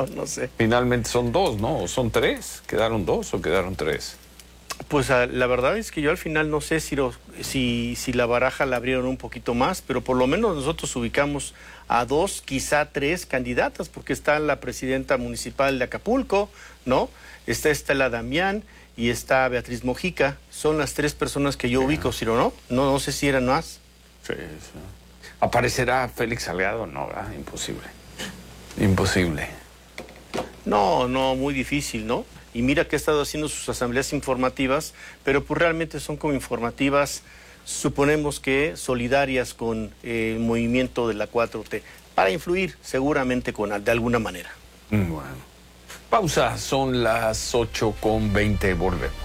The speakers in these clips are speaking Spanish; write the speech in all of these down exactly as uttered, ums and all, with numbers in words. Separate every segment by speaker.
Speaker 1: no, no sé.
Speaker 2: Finalmente son dos, ¿no? ¿O son tres? ¿Quedaron dos o quedaron tres?
Speaker 1: Pues a, la verdad es que yo al final no sé si, los, si, si la baraja la abrieron un poquito más, pero por lo menos nosotros ubicamos a dos, quizá tres candidatas, porque está la presidenta municipal de Acapulco, ¿no? Está Estela Damián y está Beatriz Mojica. Son las tres personas que yo sí. ubico, ¿sí o no? No, no sé si eran más.
Speaker 2: Sí, sí. ¿Aparecerá Félix Salgado? No, ¿verdad? Imposible. Imposible.
Speaker 1: No, no, muy difícil, ¿no? Y mira que ha estado haciendo sus asambleas informativas, pero pues realmente son como informativas, suponemos que solidarias con eh, el movimiento de la cuatro T, para influir seguramente con, de alguna manera.
Speaker 2: Bueno. Pausa, son las ocho con veinte, volvemos.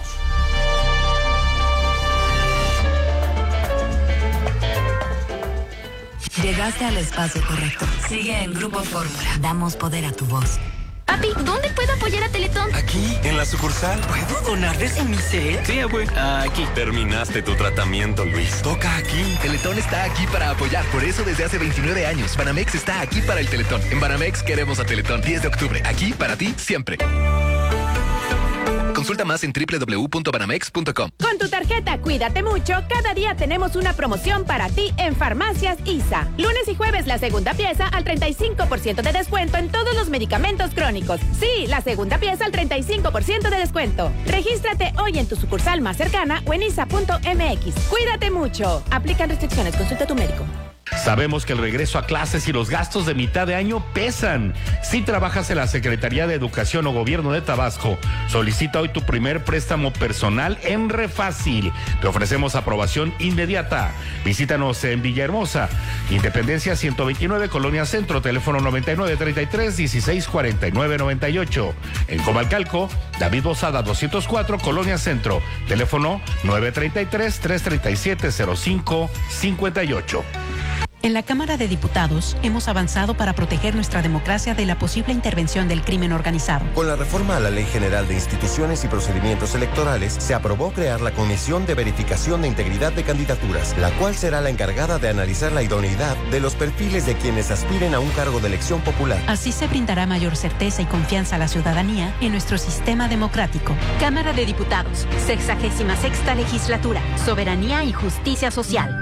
Speaker 3: Llegaste al espacio correcto. Sigue en Grupo Fórmula. Damos poder a tu voz.
Speaker 4: Papi, ¿dónde puedo apoyar a Teletón?
Speaker 5: Aquí, en la sucursal.
Speaker 6: ¿Puedo donar desde mi cel?
Speaker 5: Sí, abue.
Speaker 6: Aquí.
Speaker 5: Terminaste tu tratamiento, Luis. Toca aquí.
Speaker 7: Teletón está aquí para apoyar. Por eso desde hace veintinueve años, Banamex está aquí para el Teletón. En Banamex queremos a Teletón. diez de octubre. Aquí para ti, siempre. Consulta más en doble u doble u doble u punto banamex punto com.
Speaker 8: Con tu tarjeta Cuídate Mucho, cada día tenemos una promoción para ti en Farmacias I S A. Lunes y jueves la segunda pieza al treinta y cinco por ciento de descuento en todos los medicamentos crónicos. Sí, la segunda pieza al treinta y cinco por ciento de descuento. Regístrate hoy en tu sucursal más cercana o en isa punto m x. Cuídate mucho. Aplican restricciones. Consulta a tu médico.
Speaker 9: Sabemos que el regreso a clases y los gastos de mitad de año pesan. Si trabajas en la Secretaría de Educación o Gobierno de Tabasco, solicita hoy tu primer préstamo personal en Refácil. Te ofrecemos aprobación inmediata. Visítanos en Villahermosa, Independencia ciento veintinueve, Colonia Centro, teléfono noventa y nueve, treinta y tres, dieciséis, cuarenta y nueve, noventa y ocho. En Comalcalco, David Bozada doscientos cuatro, Colonia Centro, teléfono nueve treinta y tres, trescientos treinta y siete, cero cinco cincuenta y ocho.
Speaker 10: En la Cámara de Diputados hemos avanzado para proteger nuestra democracia de la posible intervención del crimen organizado.
Speaker 11: Con la reforma a la Ley General de Instituciones y Procedimientos Electorales, se aprobó crear la Comisión de Verificación de Integridad de Candidaturas, la cual será la encargada de analizar la idoneidad de los perfiles de quienes aspiren a un cargo de elección popular.
Speaker 10: Así se brindará mayor certeza y confianza a la ciudadanía en nuestro sistema democrático.
Speaker 12: Cámara de Diputados, sexagésima sexta legislatura, Soberanía y Justicia Social.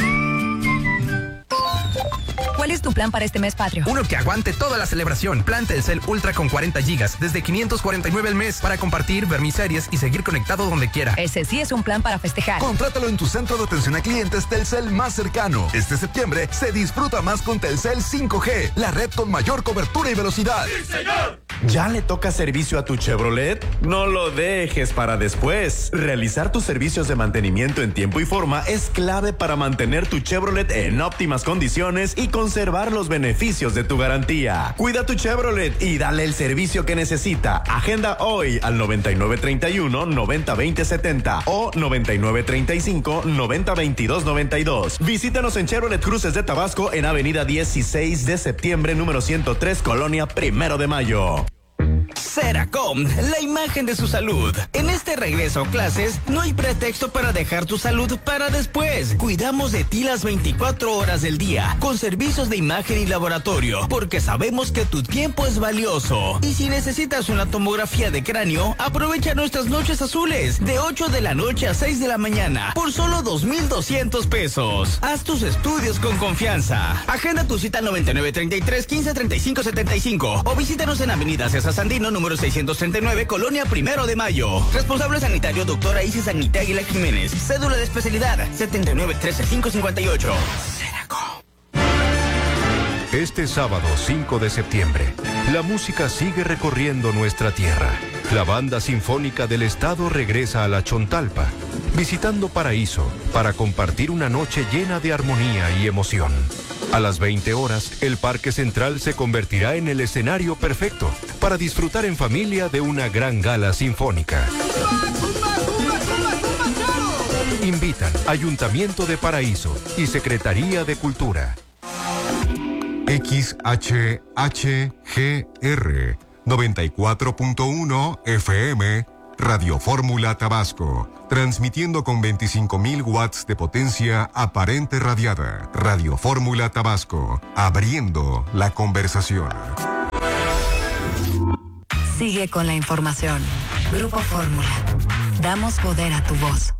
Speaker 3: ¿Cuál es tu plan para este mes patrio?
Speaker 13: Uno que aguante toda la celebración. Plan Telcel Ultra con cuarenta gigas, desde quinientos cuarenta y nueve al mes, para compartir, ver mis series y seguir conectado donde quiera.
Speaker 3: Ese sí es un plan para festejar.
Speaker 14: Contrátalo en tu centro de atención a clientes Telcel más cercano. Este septiembre se disfruta más con Telcel cinco G, la red con mayor cobertura y velocidad.
Speaker 15: ¡Sí, señor! ¿Ya le toca servicio a tu Chevrolet? No lo dejes para después. Realizar tus servicios de mantenimiento en tiempo y forma es clave para mantener tu Chevrolet en óptimas condiciones y conservar los beneficios de tu garantía. Cuida tu Chevrolet y dale el servicio que necesita. Agenda hoy al noventa y nueve treinta y uno, noventa veinte setenta o noventa y nueve treinta y cinco, noventa veintidós noventa y dos. Visítanos en Chevrolet Cruces de Tabasco en Avenida dieciséis de septiembre, número ciento tres, Colonia Primero de Mayo.
Speaker 6: Seracom, la imagen de su salud. En este regreso a clases, no hay pretexto para dejar tu salud para después. Cuidamos de ti las veinticuatro horas del día, con servicios de imagen y laboratorio, porque sabemos que tu tiempo es valioso. Y si necesitas una tomografía de cráneo, aprovecha nuestras noches azules, de ocho de la noche a seis de la mañana, por solo dos mil doscientos pesos. Haz tus estudios con confianza. Agenda tu cita noventa y nueve treinta y tres, quince treinta y cinco setenta y cinco o visítanos en Avenida César Sandino, número seiscientos treinta y nueve, Colonia Primero de Mayo. Responsable sanitario, doctora Isis Agnita Aguilar Jiménez. Cédula de especialidad, setenta y nueve trece cinco cincuenta y ocho. Seracom.
Speaker 16: Este sábado cinco de septiembre, la música sigue recorriendo nuestra tierra. La Banda Sinfónica del Estado regresa a la Chontalpa, visitando Paraíso, para compartir una noche llena de armonía y emoción. A las veinte horas, el Parque Central se convertirá en el escenario perfecto para disfrutar en familia de una gran gala sinfónica. Invitan Ayuntamiento de Paraíso y Secretaría de Cultura.
Speaker 17: X H H G R noventa y cuatro punto uno F M, Radio Fórmula Tabasco, transmitiendo con veinticinco mil watts de potencia aparente radiada. Radio Fórmula Tabasco, abriendo la conversación.
Speaker 3: Sigue con la información. Grupo Fórmula. Damos poder a tu voz.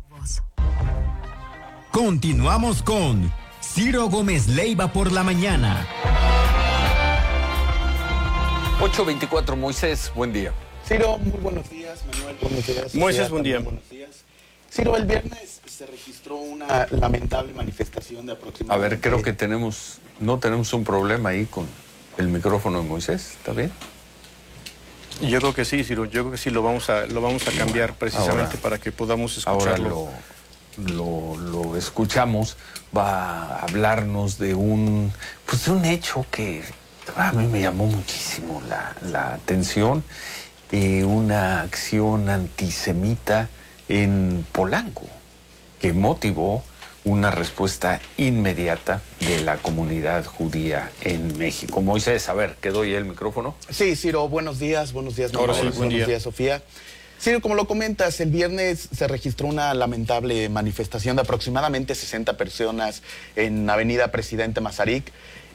Speaker 18: Continuamos con Ciro Gómez Leiva por la mañana.
Speaker 2: ocho veinticuatro, Moisés, buen día.
Speaker 19: Ciro, muy buenos días. Manuel, buenos días.
Speaker 1: Moisés, buen día.
Speaker 19: Buenos días. Ciro, el viernes se registró una lamentable manifestación de aproximadamente...
Speaker 2: A ver, creo que tenemos, no tenemos un problema ahí con el micrófono de Moisés, ¿está bien?
Speaker 1: Yo creo que sí, Ciro, yo creo que sí, lo vamos a, lo vamos a cambiar precisamente ahora, para que podamos escucharlo.
Speaker 2: Ahora lo, lo, lo escuchamos, va a hablarnos de un, pues de un hecho que a mí me llamó muchísimo la, la atención, eh, una acción antisemita en Polanco, que motivó una respuesta inmediata de la comunidad judía en México. Moisés, a ver, ¿te doy el micrófono?
Speaker 19: Sí, Ciro, buenos días, buenos días.
Speaker 1: Ahora sí, buen
Speaker 19: buenos
Speaker 1: día.
Speaker 19: días, Sofía. Ciro, como lo comentas, el viernes se registró una lamentable manifestación de aproximadamente sesenta personas en Avenida Presidente Mazarik,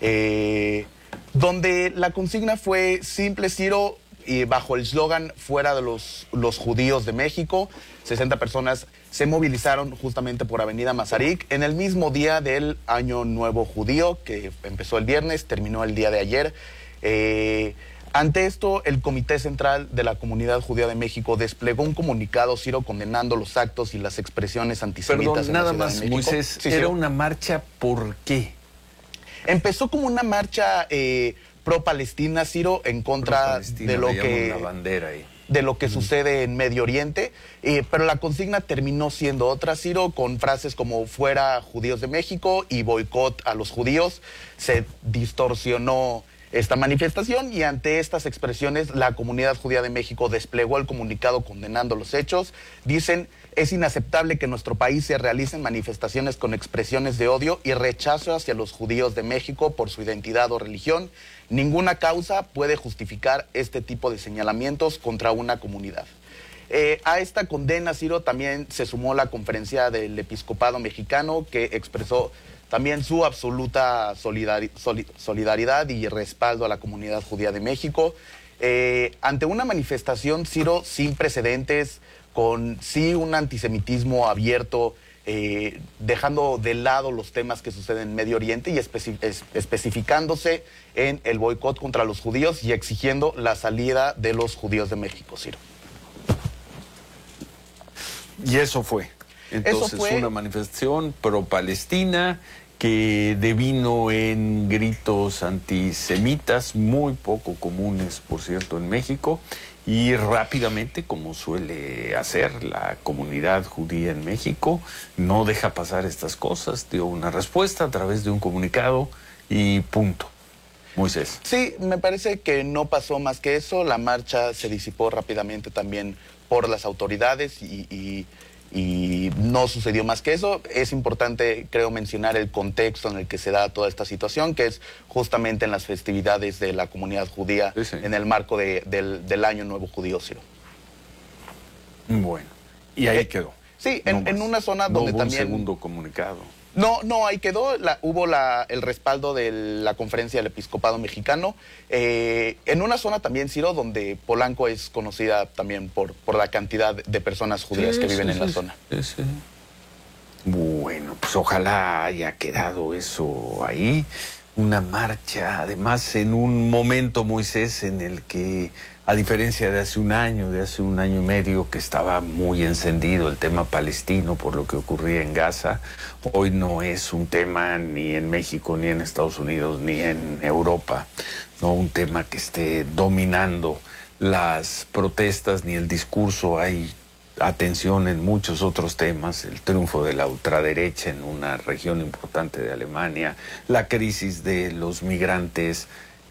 Speaker 19: eh, donde la consigna fue simple, Ciro, y bajo el eslogan fuera de los, los judíos de México. sesenta personas se movilizaron justamente por Avenida Mazarik en el mismo día del Año Nuevo Judío, que empezó el viernes, terminó el día de ayer. Eh, ante esto, el Comité Central de la Comunidad Judía de México desplegó un comunicado, Ciro, condenando los actos y las expresiones antisemitas.
Speaker 2: Perdón,
Speaker 19: en
Speaker 2: nada
Speaker 19: la Ciudad
Speaker 2: más,
Speaker 19: de México.
Speaker 2: Moisés,
Speaker 19: Sí,
Speaker 2: ¿era
Speaker 19: Ciro.
Speaker 2: una marcha por qué?
Speaker 19: Empezó como una marcha eh, pro-Palestina, Ciro, en contra de lo que...
Speaker 2: La bandera ahí.
Speaker 19: de lo que sucede en Medio Oriente, eh, pero la consigna terminó siendo otra, Ciro, con frases como fuera judíos de México y boicot a los judíos. Se distorsionó esta manifestación y ante estas expresiones la comunidad judía de México desplegó el comunicado condenando los hechos. Dicen, es inaceptable que en nuestro país se realicen manifestaciones con expresiones de odio y rechazo hacia los judíos de México por su identidad o religión. Ninguna causa puede justificar este tipo de señalamientos contra una comunidad. Eh, a esta condena, Ciro, también se sumó la conferencia del Episcopado Mexicano, que expresó también su absoluta solidari- soli- solidaridad y respaldo a la comunidad judía de México. Eh, ante una manifestación, Ciro, sin precedentes, con sí un antisemitismo abierto, Eh, dejando de lado los temas que suceden en Medio Oriente y especi- es- especificándose en el boicot contra los judíos y exigiendo la salida de los judíos de México, Ciro.
Speaker 2: Y eso fue. Entonces,
Speaker 19: Eso fue...
Speaker 2: una manifestación pro-palestina que devino en gritos antisemitas, muy poco comunes, por cierto, en México. Y rápidamente, como suele hacer la comunidad judía en México, no deja pasar estas cosas, dio una respuesta a través de un comunicado y punto. Moisés.
Speaker 19: Sí, me parece que no pasó más que eso. La marcha se disipó rápidamente también por las autoridades y, y, y no sucedió más que eso. Es importante, creo, mencionar el contexto en el que se da toda esta situación, que es justamente en las festividades de la comunidad judía, sí, sí. en el marco de, del, del Año Nuevo Judío, Ciro.
Speaker 2: Bueno, y ahí eh, quedó.
Speaker 19: Sí, en,
Speaker 2: no
Speaker 19: en una zona donde
Speaker 2: no hubo
Speaker 19: también...
Speaker 2: un segundo comunicado.
Speaker 19: No, no, ahí quedó. La, hubo la, el respaldo de la conferencia del Episcopado Mexicano. Eh, en una zona también, Ciro, donde Polanco es conocida también por, por la cantidad de personas judías sí, que viven sí, en la
Speaker 2: sí,
Speaker 19: zona.
Speaker 2: Sí, sí. Bueno, pues ojalá haya quedado eso ahí. Una marcha, además, en un momento, Moisés, en el que, a diferencia de hace un año, de hace un año y medio, que estaba muy encendido el tema palestino por lo que ocurría en Gaza, hoy no es un tema ni en México, ni en Estados Unidos, ni en Europa, no un tema que esté dominando las protestas ni el discurso. Hay atención en muchos otros temas, el triunfo de la ultraderecha en una región importante de Alemania, la crisis de los migrantes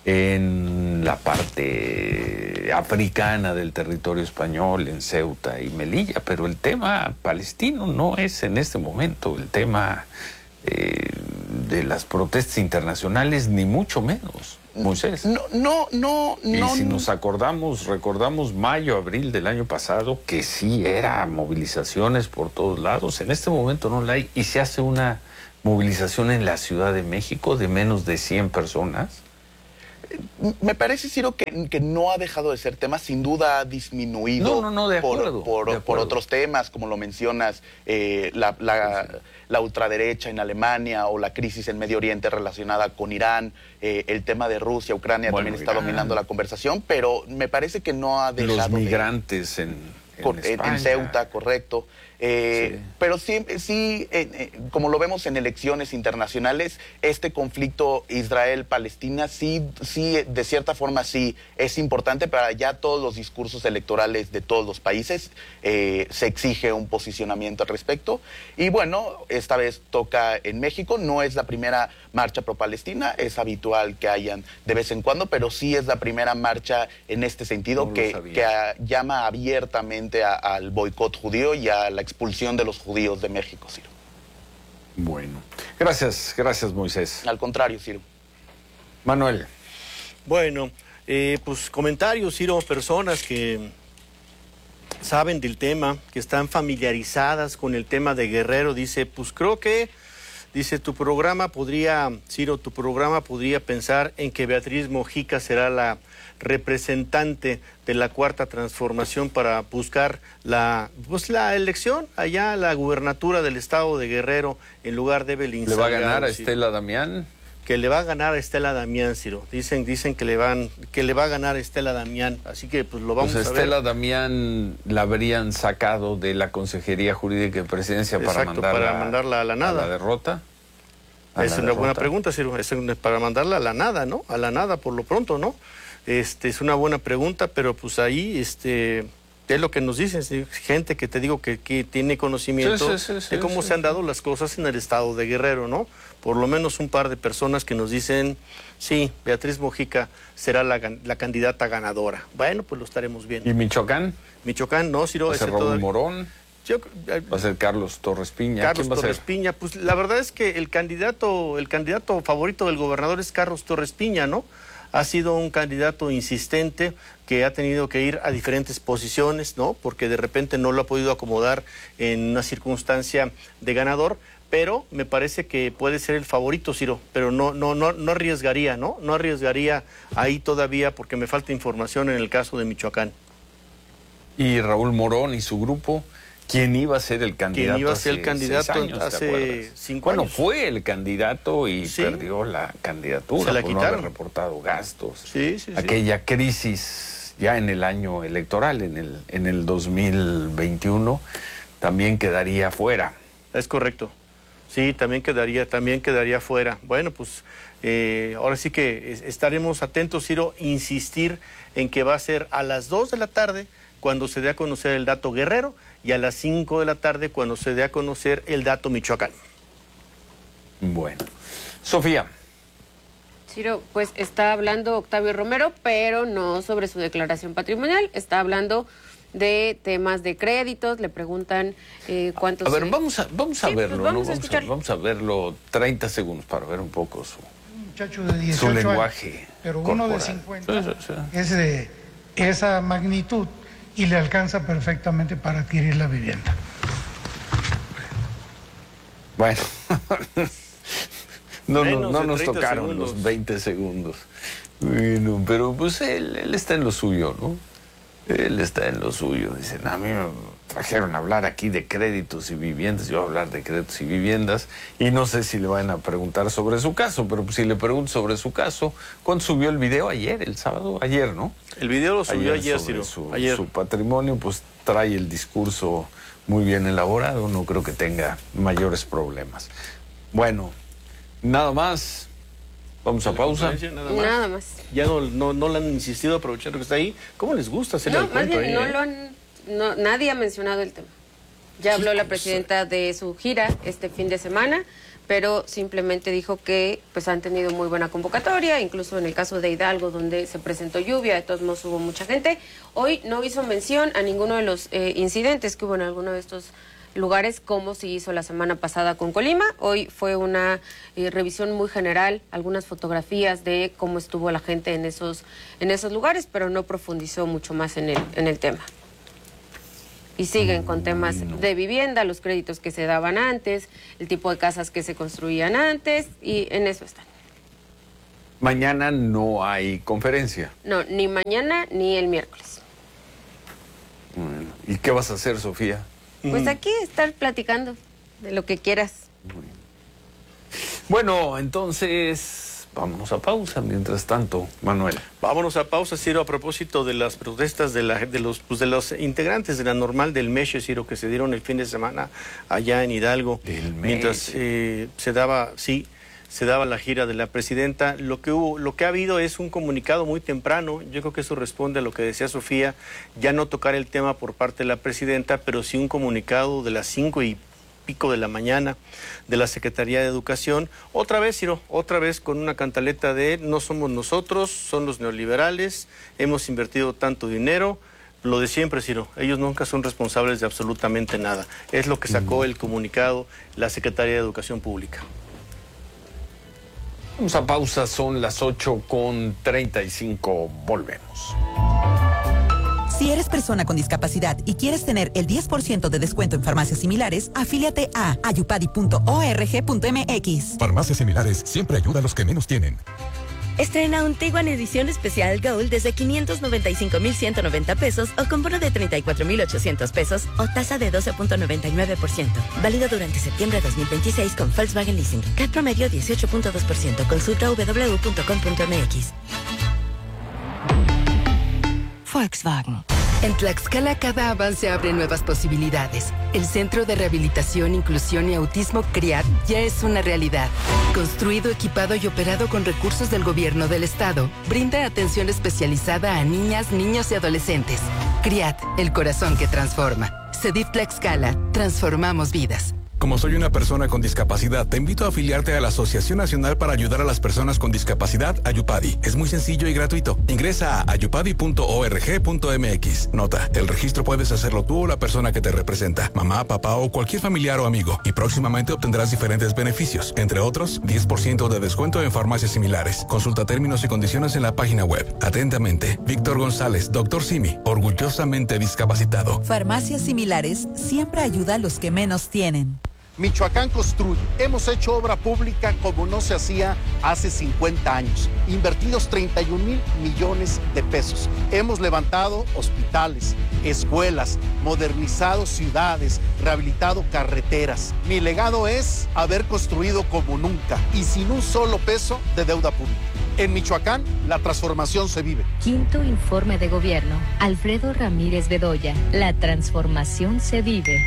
Speaker 2: en la parte africana del territorio español, en Ceuta y Melilla, pero el tema palestino no es en este momento el tema eh, de las protestas internacionales, ni mucho menos. Moisés.
Speaker 19: No, no, no,
Speaker 2: y
Speaker 19: no.
Speaker 2: si nos acordamos, recordamos mayo, abril del año pasado, que sí era movilizaciones por todos lados. En este momento no la hay y se hace una movilización en la Ciudad de México de menos de cien personas.
Speaker 19: Me parece, Ciro, que, que no ha dejado de ser tema, sin duda ha disminuido
Speaker 2: No, no, no, de
Speaker 19: por,
Speaker 2: acuerdo,
Speaker 19: por,
Speaker 2: de
Speaker 19: por
Speaker 2: acuerdo.
Speaker 19: otros temas, como lo mencionas, eh, la, la, la ultraderecha en Alemania o la crisis en Medio Oriente relacionada con Irán, eh, el tema de Rusia, Ucrania
Speaker 2: Bueno,
Speaker 19: también está
Speaker 2: Irán.
Speaker 19: dominando la conversación, pero me parece que no ha dejado
Speaker 2: Los
Speaker 19: de-
Speaker 2: migrantes en, en,
Speaker 19: Con- en,
Speaker 2: España.
Speaker 19: en Ceuta, correcto. Eh,
Speaker 2: Sí.
Speaker 19: Pero sí, sí eh, eh, como lo vemos en elecciones internacionales, este conflicto Israel-Palestina sí, sí, de cierta forma sí es importante para ya todos los discursos electorales de todos los países. Eh, se exige un posicionamiento al respecto. Y bueno, esta vez toca en México. No es la primera marcha pro-Palestina, es habitual que hayan de vez en cuando, pero sí es la primera marcha en este sentido
Speaker 2: No lo
Speaker 19: que,
Speaker 2: sabía.
Speaker 19: que a- llama abiertamente a- al boicot judío y a la expulsión de los judíos de México, Ciro.
Speaker 2: Bueno, gracias, gracias Moisés.
Speaker 19: Al contrario, Ciro.
Speaker 2: Manuel.
Speaker 1: Bueno, eh, pues comentarios, Ciro, personas que saben del tema, que están familiarizadas con el tema de Guerrero, dice, pues creo que, dice, tu programa podría, Ciro, tu programa podría pensar en que Beatriz Mojica será la representante de la Cuarta Transformación para buscar la, pues, la elección allá, la gubernatura del estado de Guerrero, en lugar de Evelyn
Speaker 2: ¿Le va a
Speaker 1: Salgado,
Speaker 2: ganar a
Speaker 1: Ciro.
Speaker 2: Estela Damián?
Speaker 1: Que le va a ganar a Estela Damián, Ciro. Dicen, dicen que le van, que le va a ganar a Estela Damián. Así que pues lo vamos
Speaker 2: Pues
Speaker 1: a
Speaker 2: Estela
Speaker 1: ver.
Speaker 2: Damián la habrían sacado de la Consejería Jurídica de Presidencia para
Speaker 1: Exacto,
Speaker 2: mandarla,
Speaker 1: para mandarla a la nada.
Speaker 2: a la derrota. A
Speaker 1: Es
Speaker 2: la
Speaker 1: una buena
Speaker 2: derrota.
Speaker 1: pregunta, Ciro. Es una- para mandarla a la nada, ¿no? A la nada por lo pronto, ¿no? Este es una buena pregunta, pero pues ahí, este, es lo que nos dicen, ¿sí? Gente que te digo que, que tiene conocimiento
Speaker 2: Sí, sí, sí, sí,
Speaker 1: de cómo
Speaker 2: sí.
Speaker 1: se han dado las cosas en el estado de Guerrero, ¿no? Por lo menos un par de personas que nos dicen, sí, Beatriz Mojica será la, gan- la candidata ganadora. Bueno, pues lo estaremos viendo.
Speaker 2: ¿Y Michoacán?
Speaker 1: Michoacán, no, Ciro,
Speaker 2: ¿Va a ser
Speaker 1: ese
Speaker 2: Raúl
Speaker 1: todavía-
Speaker 2: Morón?
Speaker 1: Yo- eh,
Speaker 2: ¿Va a ser Carlos Torres Piña?
Speaker 1: Carlos
Speaker 2: ¿Quién va a
Speaker 1: Torres
Speaker 2: ser?
Speaker 1: Piña, pues la verdad es que el candidato, el candidato favorito del gobernador es Carlos Torres Piña, ¿no? Ha sido un candidato insistente que ha tenido que ir a diferentes posiciones, ¿no? Porque de repente no lo ha podido acomodar en una circunstancia de ganador, pero me parece que puede ser el favorito, Ciro, pero no, no, no, no arriesgaría, ¿no? No arriesgaría ahí todavía porque me falta información en el caso de Michoacán.
Speaker 2: ¿Y Raúl Morón y su grupo? ¿Quién iba a ser el candidato?
Speaker 1: ¿Quién iba a ser el
Speaker 2: hace
Speaker 1: candidato
Speaker 2: seis años, te
Speaker 1: hace
Speaker 2: acuerdas?
Speaker 1: cinco
Speaker 2: Bueno,
Speaker 1: años?
Speaker 2: fue el candidato y
Speaker 1: Sí.
Speaker 2: perdió la candidatura
Speaker 1: Se la
Speaker 2: por no
Speaker 1: quitaron.
Speaker 2: haber reportado gastos.
Speaker 1: Sí, sí, sí.
Speaker 2: Aquella crisis ya en el año electoral, en el, en el dos mil veintiuno, también quedaría fuera.
Speaker 1: Es correcto. Sí, también quedaría, también quedaría fuera. Bueno, pues eh, ahora sí que es- estaremos atentos, Ciro, insistir en que va a ser a las dos de la tarde cuando se dé a conocer el dato Guerrero y a las cinco de la tarde cuando se dé a conocer el dato Michoacán.
Speaker 2: Bueno. Sofía.
Speaker 20: Ciro, pues está hablando Octavio Romero, pero no sobre su declaración patrimonial, está hablando de temas de créditos, le preguntan eh, cuántos...
Speaker 2: A ver,
Speaker 20: se-
Speaker 2: vamos a, vamos a
Speaker 20: Sí, pues
Speaker 2: verlo,
Speaker 20: vamos
Speaker 2: ¿no?
Speaker 20: a
Speaker 2: Vamos a,
Speaker 20: escucharlo.
Speaker 2: vamos a verlo treinta segundos para ver un poco su,
Speaker 21: muchacho de dieciocho
Speaker 2: su
Speaker 21: años,
Speaker 2: lenguaje
Speaker 21: pero uno de
Speaker 2: corporal.
Speaker 21: cincuenta
Speaker 2: Sí, sí, sí.
Speaker 21: es de esa magnitud y le alcanza perfectamente para adquirir la vivienda.
Speaker 2: Bueno, no, no,
Speaker 1: Menos
Speaker 2: no
Speaker 1: de
Speaker 2: nos
Speaker 1: treinta
Speaker 2: tocaron
Speaker 1: segundos.
Speaker 2: los veinte segundos. Bueno, pero pues él, él está en lo suyo, ¿no? Él está en lo suyo. Dicen, a mí me trajeron a hablar aquí de créditos y viviendas. Yo voy a hablar de créditos y viviendas. Y no sé si le van a preguntar sobre su caso, pero pues, si le pregunto sobre su caso, ¿cuándo subió el video? Ayer, el sábado, ayer, ¿no?
Speaker 1: El video lo subió ayer,
Speaker 2: sobre
Speaker 1: Ciro.
Speaker 2: su,
Speaker 1: Ayer.
Speaker 2: su patrimonio, pues trae el discurso muy bien elaborado. No creo que tenga mayores problemas. Bueno, nada más. Vamos a pausa.
Speaker 1: Nada más.
Speaker 20: Nada más.
Speaker 1: Ya no, no, no le han insistido aprovechando que está ahí. ¿Cómo les gusta hacer
Speaker 20: No,
Speaker 1: el
Speaker 20: más
Speaker 1: cuento
Speaker 20: bien
Speaker 1: ahí,
Speaker 20: no
Speaker 1: eh?
Speaker 20: lo han, no, nadie ha mencionado el tema. Ya habló la presidenta de su gira este fin de semana, pero simplemente dijo que pues han tenido muy buena convocatoria, incluso en el caso de Hidalgo, donde se presentó lluvia, de todos modos hubo mucha gente. Hoy no hizo mención a ninguno de los eh, incidentes que hubo en alguno de estos lugares, como se hizo la semana pasada con Colima. Hoy fue una eh, revisión muy general, algunas fotografías de cómo estuvo la gente en esos, en esos lugares, pero no profundizó mucho más en el, en el tema. Y siguen con temas de vivienda, los créditos que se daban antes, el tipo de casas que se construían antes, y en eso están.
Speaker 2: Mañana no hay conferencia.
Speaker 20: No, ni mañana ni el miércoles.
Speaker 2: Bueno, ¿y qué vas a hacer, Sofía?
Speaker 20: Pues
Speaker 2: Mm.
Speaker 20: aquí estar platicando de lo que quieras.
Speaker 2: Bueno, entonces vámonos a pausa mientras tanto, Manuel.
Speaker 1: Vámonos a pausa, Ciro, a propósito de las protestas de, la, de, los, pues de los integrantes de la normal del Meche, Ciro, que se dieron el fin de semana allá en Hidalgo.
Speaker 2: Del
Speaker 1: mientras eh, se daba, sí, se daba la gira de la presidenta. Lo que hubo, lo que ha habido es un comunicado muy temprano. Yo creo que eso responde a lo que decía Sofía, ya no tocar el tema por parte de la presidenta, pero sí un comunicado de las cinco y pico de la mañana de la Secretaría de Educación, otra vez, Ciro, otra vez con una cantaleta de no somos nosotros, son los neoliberales, hemos invertido tanto dinero, lo de siempre, Ciro, ellos nunca son responsables de absolutamente nada. Es lo que sacó el comunicado la Secretaría de Educación Pública.
Speaker 2: Vamos a pausa, son las ocho con treinta y cinco, volvemos.
Speaker 4: Si eres persona con discapacidad y quieres tener el diez por ciento de descuento en farmacias similares, afíliate a ayupadi punto org punto m x.
Speaker 17: Farmacias Similares siempre ayuda a los que menos tienen.
Speaker 22: Estrena un Tiguan edición especial Gold desde quinientos noventa y cinco mil ciento noventa pesos o con bono de treinta y cuatro mil ochocientos pesos o tasa de doce punto noventa y nueve por ciento. Válido durante septiembre de dos mil veintiséis con Volkswagen Leasing. C A T promedio dieciocho punto dos por ciento. Consulta doble u doble u doble u punto com punto m x.
Speaker 3: Volkswagen.
Speaker 23: En Tlaxcala cada avance abre nuevas posibilidades. El Centro de Rehabilitación, Inclusión y Autismo CRIAT ya es una realidad. Construido, equipado y operado con recursos del gobierno del estado, brinda atención especializada a niñas, niños y adolescentes. CRIAT, el corazón que transforma. CEDIF Tlaxcala, transformamos vidas.
Speaker 13: Como soy una persona con discapacidad, te invito a afiliarte a la Asociación Nacional para Ayudar a las Personas con Discapacidad, Ayupadi. Es muy sencillo y gratuito. Ingresa a ayupadi punto org punto m x. Nota, el registro puedes hacerlo tú o la persona que te representa, mamá, papá o cualquier familiar o amigo. Y próximamente obtendrás diferentes beneficios, entre otros, diez por ciento de descuento en farmacias similares. Consulta términos y condiciones en la página web. Atentamente, Víctor González, doctor Simi, orgullosamente discapacitado.
Speaker 4: Farmacias Similares siempre ayuda a los que menos tienen.
Speaker 24: Michoacán construye. Hemos hecho obra pública como no se hacía hace cincuenta años. Invertidos treinta y un mil millones de pesos. Hemos levantado hospitales, escuelas, modernizado ciudades, rehabilitado carreteras. Mi legado es haber construido como nunca y sin un solo peso de deuda pública. En Michoacán, la transformación se vive.
Speaker 25: Quinto informe de gobierno. Alfredo Ramírez Bedoya. La transformación se vive.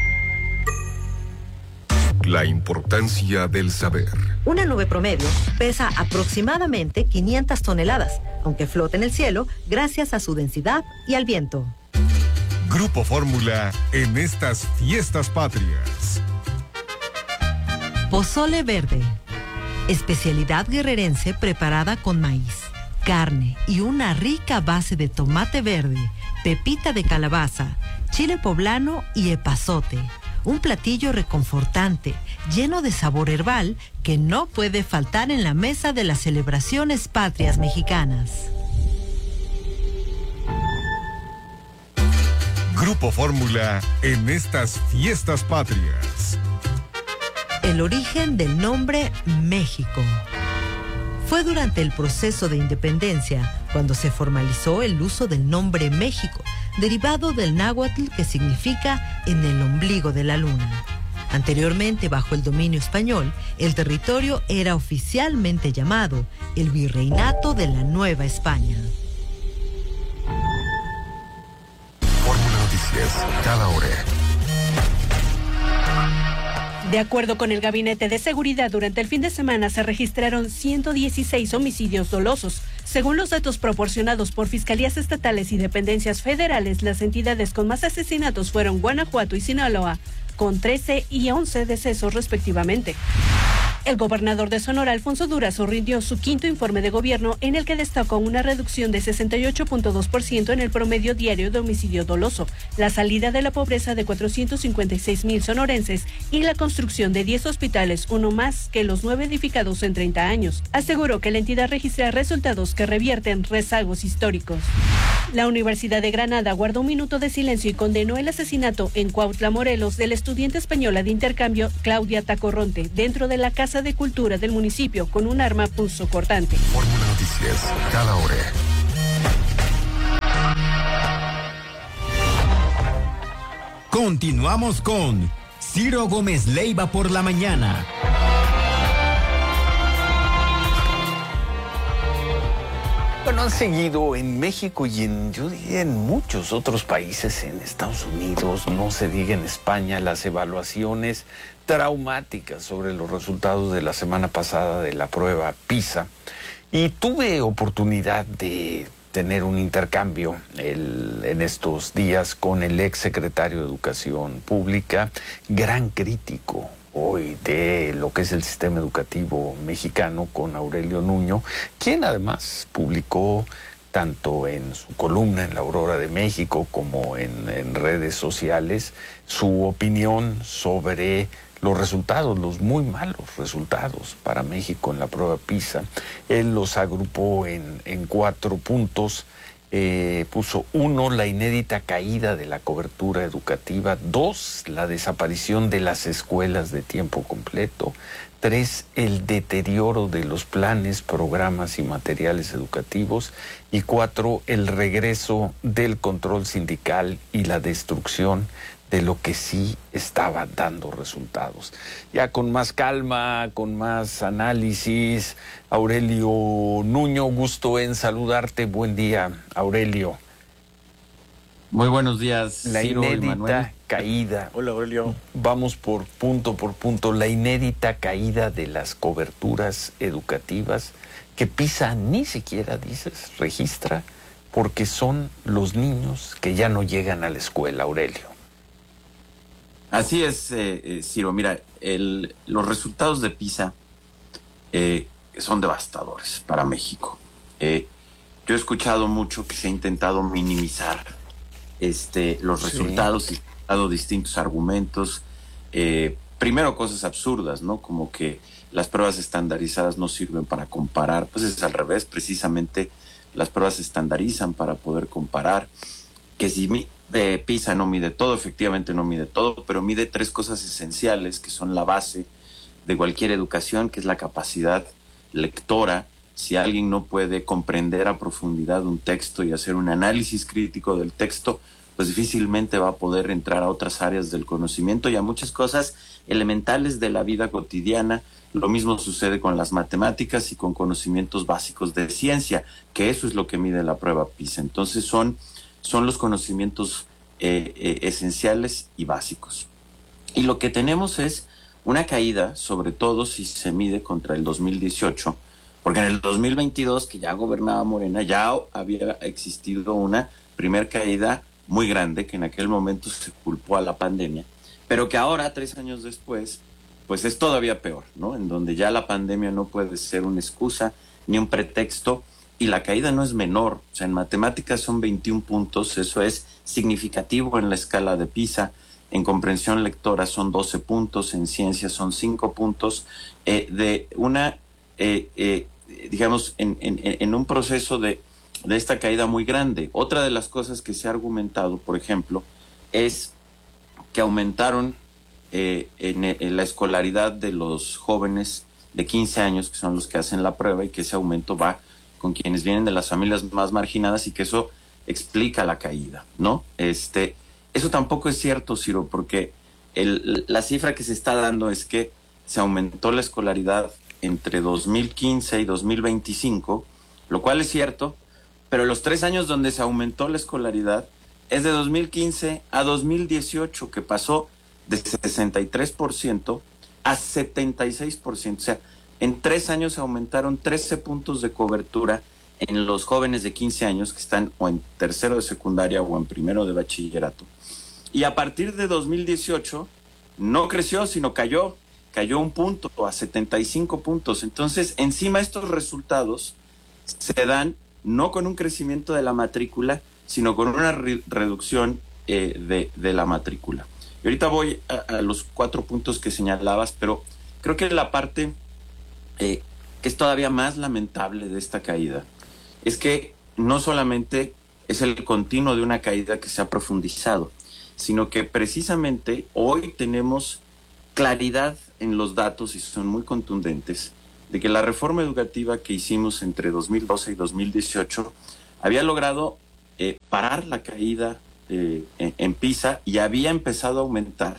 Speaker 17: La importancia del saber.
Speaker 26: Una nube promedio pesa aproximadamente quinientas toneladas, aunque flota en el cielo gracias a su densidad y al viento.
Speaker 17: Grupo Fórmula en estas fiestas patrias.
Speaker 26: Pozole verde. Especialidad guerrerense preparada con maíz, carne y una rica base de tomate verde, pepita de calabaza, chile poblano y epazote. Un platillo reconfortante, lleno de sabor herbal, que no puede faltar en la mesa de las celebraciones patrias mexicanas.
Speaker 17: Grupo Fórmula en estas fiestas patrias.
Speaker 26: El origen del nombre México. Fue durante el proceso de independencia cuando se formalizó el uso del nombre México, derivado del náhuatl que significa en el ombligo de la luna. Anteriormente, bajo el dominio español, el territorio era oficialmente llamado el Virreinato de la Nueva España.
Speaker 17: Fórmula Noticias, cada hora.
Speaker 10: De acuerdo con el Gabinete de Seguridad, durante el fin de semana se registraron ciento dieciséis homicidios dolosos. Según los datos proporcionados por fiscalías estatales y dependencias federales, las entidades con más asesinatos fueron Guanajuato y Sinaloa, con trece y once decesos respectivamente. El gobernador de Sonora, Alfonso Durazo, rindió su quinto informe de gobierno en el que destacó una reducción de sesenta y ocho punto dos por ciento en el promedio diario de homicidio doloso, la salida de la pobreza de cuatrocientos cincuenta y seis mil sonorenses y la construcción de diez hospitales, uno más que los nueve edificados en treinta años. Aseguró que la entidad registra resultados que revierten rezagos históricos. La Universidad de Granada guardó un minuto de silencio y condenó el asesinato en Cuautla, Morelos, de la estudiante española de intercambio Claudia Tacorronte dentro de la Casa de Cultura del municipio con un arma punzocortante.
Speaker 17: Fórmula Noticias. noticias, cada hora.
Speaker 18: Continuamos con Ciro Gómez Leiva por la mañana.
Speaker 2: Bueno, han seguido en México y en, yo diría, en muchos otros países, en Estados Unidos, no se diga en España, las evaluaciones traumáticas sobre los resultados de la semana pasada de la prueba PISA. Y tuve oportunidad de tener un intercambio el, en estos días con el ex secretario de Educación Pública, gran crítico hoy de lo que es el sistema educativo mexicano, con Aurelio Nuño, quien además publicó tanto en su columna en La Aurora de México como en, en redes sociales su opinión sobre los resultados, los muy malos resultados para México en la prueba PISA. Él los agrupó en, en cuatro puntos. Eh, puso uno, la inédita caída de la cobertura educativa; dos, la desaparición de las escuelas de tiempo completo; tres, el deterioro de los planes, programas y materiales educativos; y cuatro, el regreso del control sindical y la destrucción de lo que sí estaba dando resultados. Ya con más calma, con más análisis, Aurelio Nuño, gusto en saludarte. Buen día, Aurelio.
Speaker 5: Muy buenos días,
Speaker 2: La
Speaker 5: Ciro,
Speaker 2: inédita
Speaker 5: Manuel.
Speaker 2: caída.
Speaker 1: Hola, Aurelio.
Speaker 2: Vamos por punto por punto. La inédita caída de las coberturas educativas, que PISA ni siquiera, dices, registra, porque son los niños que ya no llegan a la escuela, Aurelio.
Speaker 5: Así es, eh, eh, Ciro. Mira, el, los resultados de PISA eh, son devastadores para México. Eh, yo he escuchado mucho que se ha intentado minimizar este, los resultados sí. y he dado distintos argumentos. Eh, primero, cosas absurdas, ¿no? Como que las pruebas estandarizadas no sirven para comparar. Pues es al revés, precisamente las pruebas se estandarizan para poder comparar. Que si mi, eh, PISA no mide todo, efectivamente no mide todo, pero mide tres cosas esenciales que son la base de cualquier educación, que es la capacidad lectora. Si alguien no puede comprender a profundidad un texto y hacer un análisis crítico del texto, pues difícilmente va a poder entrar a otras áreas del conocimiento y a muchas cosas elementales de la vida cotidiana. Lo mismo sucede con las matemáticas y con conocimientos básicos de ciencia, que eso es lo que mide la prueba PISA. Entonces son, son los conocimientos eh, eh, esenciales y básicos. Y lo que tenemos es una caída, sobre todo si se mide contra el dos mil dieciocho, porque en el dos mil veintidós, que ya gobernaba Morena, ya había existido una primer caída muy grande, que en aquel momento se culpó a la pandemia, pero que ahora, tres años después, pues es todavía peor, ¿no? En donde ya la pandemia no puede ser una excusa ni un pretexto, y la caída no es menor. O sea, en matemáticas son veintiún puntos, eso es significativo en la escala de PISA. En comprensión lectora son doce puntos, en ciencias son cinco puntos, eh, de una, eh, eh, digamos, en, en, en un proceso de, de esta caída muy grande. Otra de las cosas que se ha argumentado, por ejemplo, es que aumentaron eh, en, en la escolaridad de los jóvenes de quince años, que son los que hacen la prueba, y que ese aumento va con quienes vienen de las familias más marginadas, y que eso explica la caída, ¿no? Este... Eso tampoco es cierto, Ciro, porque el, la cifra que se está dando es que se aumentó la escolaridad entre dos mil quince y dos mil veinticinco, lo cual es cierto, pero los tres años donde se aumentó la escolaridad es de dos mil quince a dos mil dieciocho, que pasó de sesenta y tres por ciento a setenta y seis por ciento. O sea, en tres años se aumentaron trece puntos de cobertura en los jóvenes de quince años que están o en tercero de secundaria o en primero de bachillerato. Y a partir de dos mil dieciocho no creció, sino cayó, cayó un punto a setenta y cinco puntos. Entonces, encima estos resultados se dan no con un crecimiento de la matrícula, sino con una re- reducción eh, de, de la matrícula. Y ahorita voy a, a los cuatro puntos que señalabas, pero creo que la parte eh, que es todavía más lamentable de esta caída es que no solamente es el continuo de una caída que se ha profundizado, sino que precisamente hoy tenemos claridad en los datos, y son muy contundentes, de que la reforma educativa que hicimos entre dos mil doce y dos mil dieciocho había logrado eh, parar la caída eh, en, en PISA y había empezado a aumentar,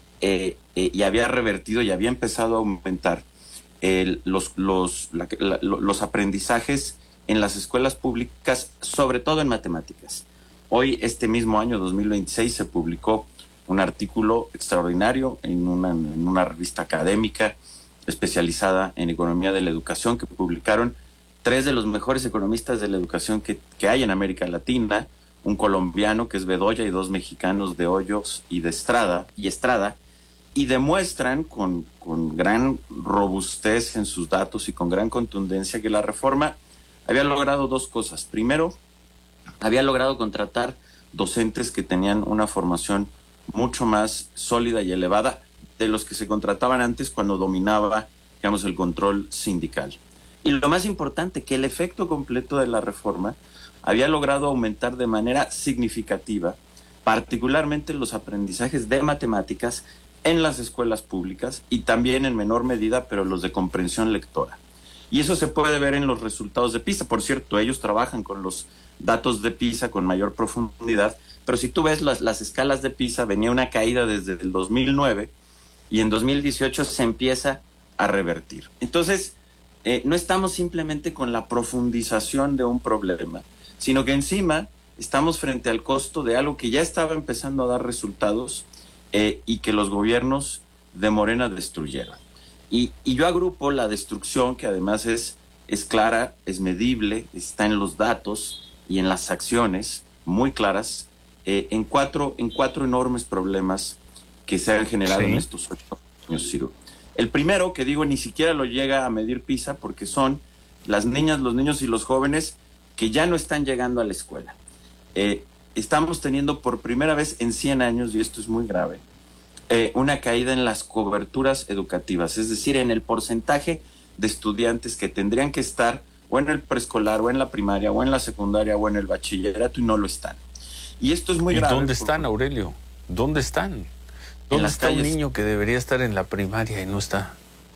Speaker 5: eh, eh, y había revertido y había empezado a aumentar el, los, los, la, la, los aprendizajes en las escuelas públicas, sobre todo en matemáticas. Hoy, este mismo año, dos mil veintiséis, se publicó un artículo extraordinario en una, en una revista académica especializada en economía de la educación, que publicaron tres de los mejores economistas de la educación que, que hay en América Latina, un colombiano que es Bedoya y dos mexicanos de Hoyos y de Estrada, y Estrada, y demuestran con, con gran robustez en sus datos y con gran contundencia que la reforma había logrado dos cosas. Primero, había logrado contratar docentes que tenían una formación mucho más sólida y elevada de los que se contrataban antes cuando dominaba, digamos, el control sindical. Y lo más importante, que el efecto completo de la reforma había logrado aumentar de manera significativa, particularmente los aprendizajes de matemáticas en las escuelas públicas y también en menor medida, pero los de comprensión lectora. Y eso se puede ver en los resultados de PISA. Por cierto, ellos trabajan con los datos de PISA con mayor profundidad, pero si tú ves las, las escalas de PISA, venía una caída desde el dos mil nueve y en dos mil dieciocho se empieza a revertir. Entonces, eh, no estamos simplemente con la profundización de un problema, sino que encima estamos frente al costo de algo que ya estaba empezando a dar resultados eh, y que los gobiernos de Morena destruyeron. Y, y yo agrupo la destrucción, que además es, es clara, es medible, está en los datos y en las acciones muy claras, eh, en, cuatro, en cuatro enormes problemas que se han generado sí. en estos ocho años, Ciro. El primero, que digo, ni siquiera lo llega a medir PISA, porque son las niñas, los niños y los jóvenes que ya no están llegando a la escuela. Eh, estamos teniendo por primera vez en cien años, y esto es muy grave, eh, una caída en las coberturas educativas, es decir, en el porcentaje de estudiantes que tendrían que estar o en el preescolar, o en la primaria, o en la secundaria, o en el bachillerato, y no lo están. Y esto es muy
Speaker 2: ¿Y
Speaker 5: grave.
Speaker 2: ¿Dónde están, Aurelio? ¿Dónde están? ¿Dónde está un niño que debería estar en la primaria y no está?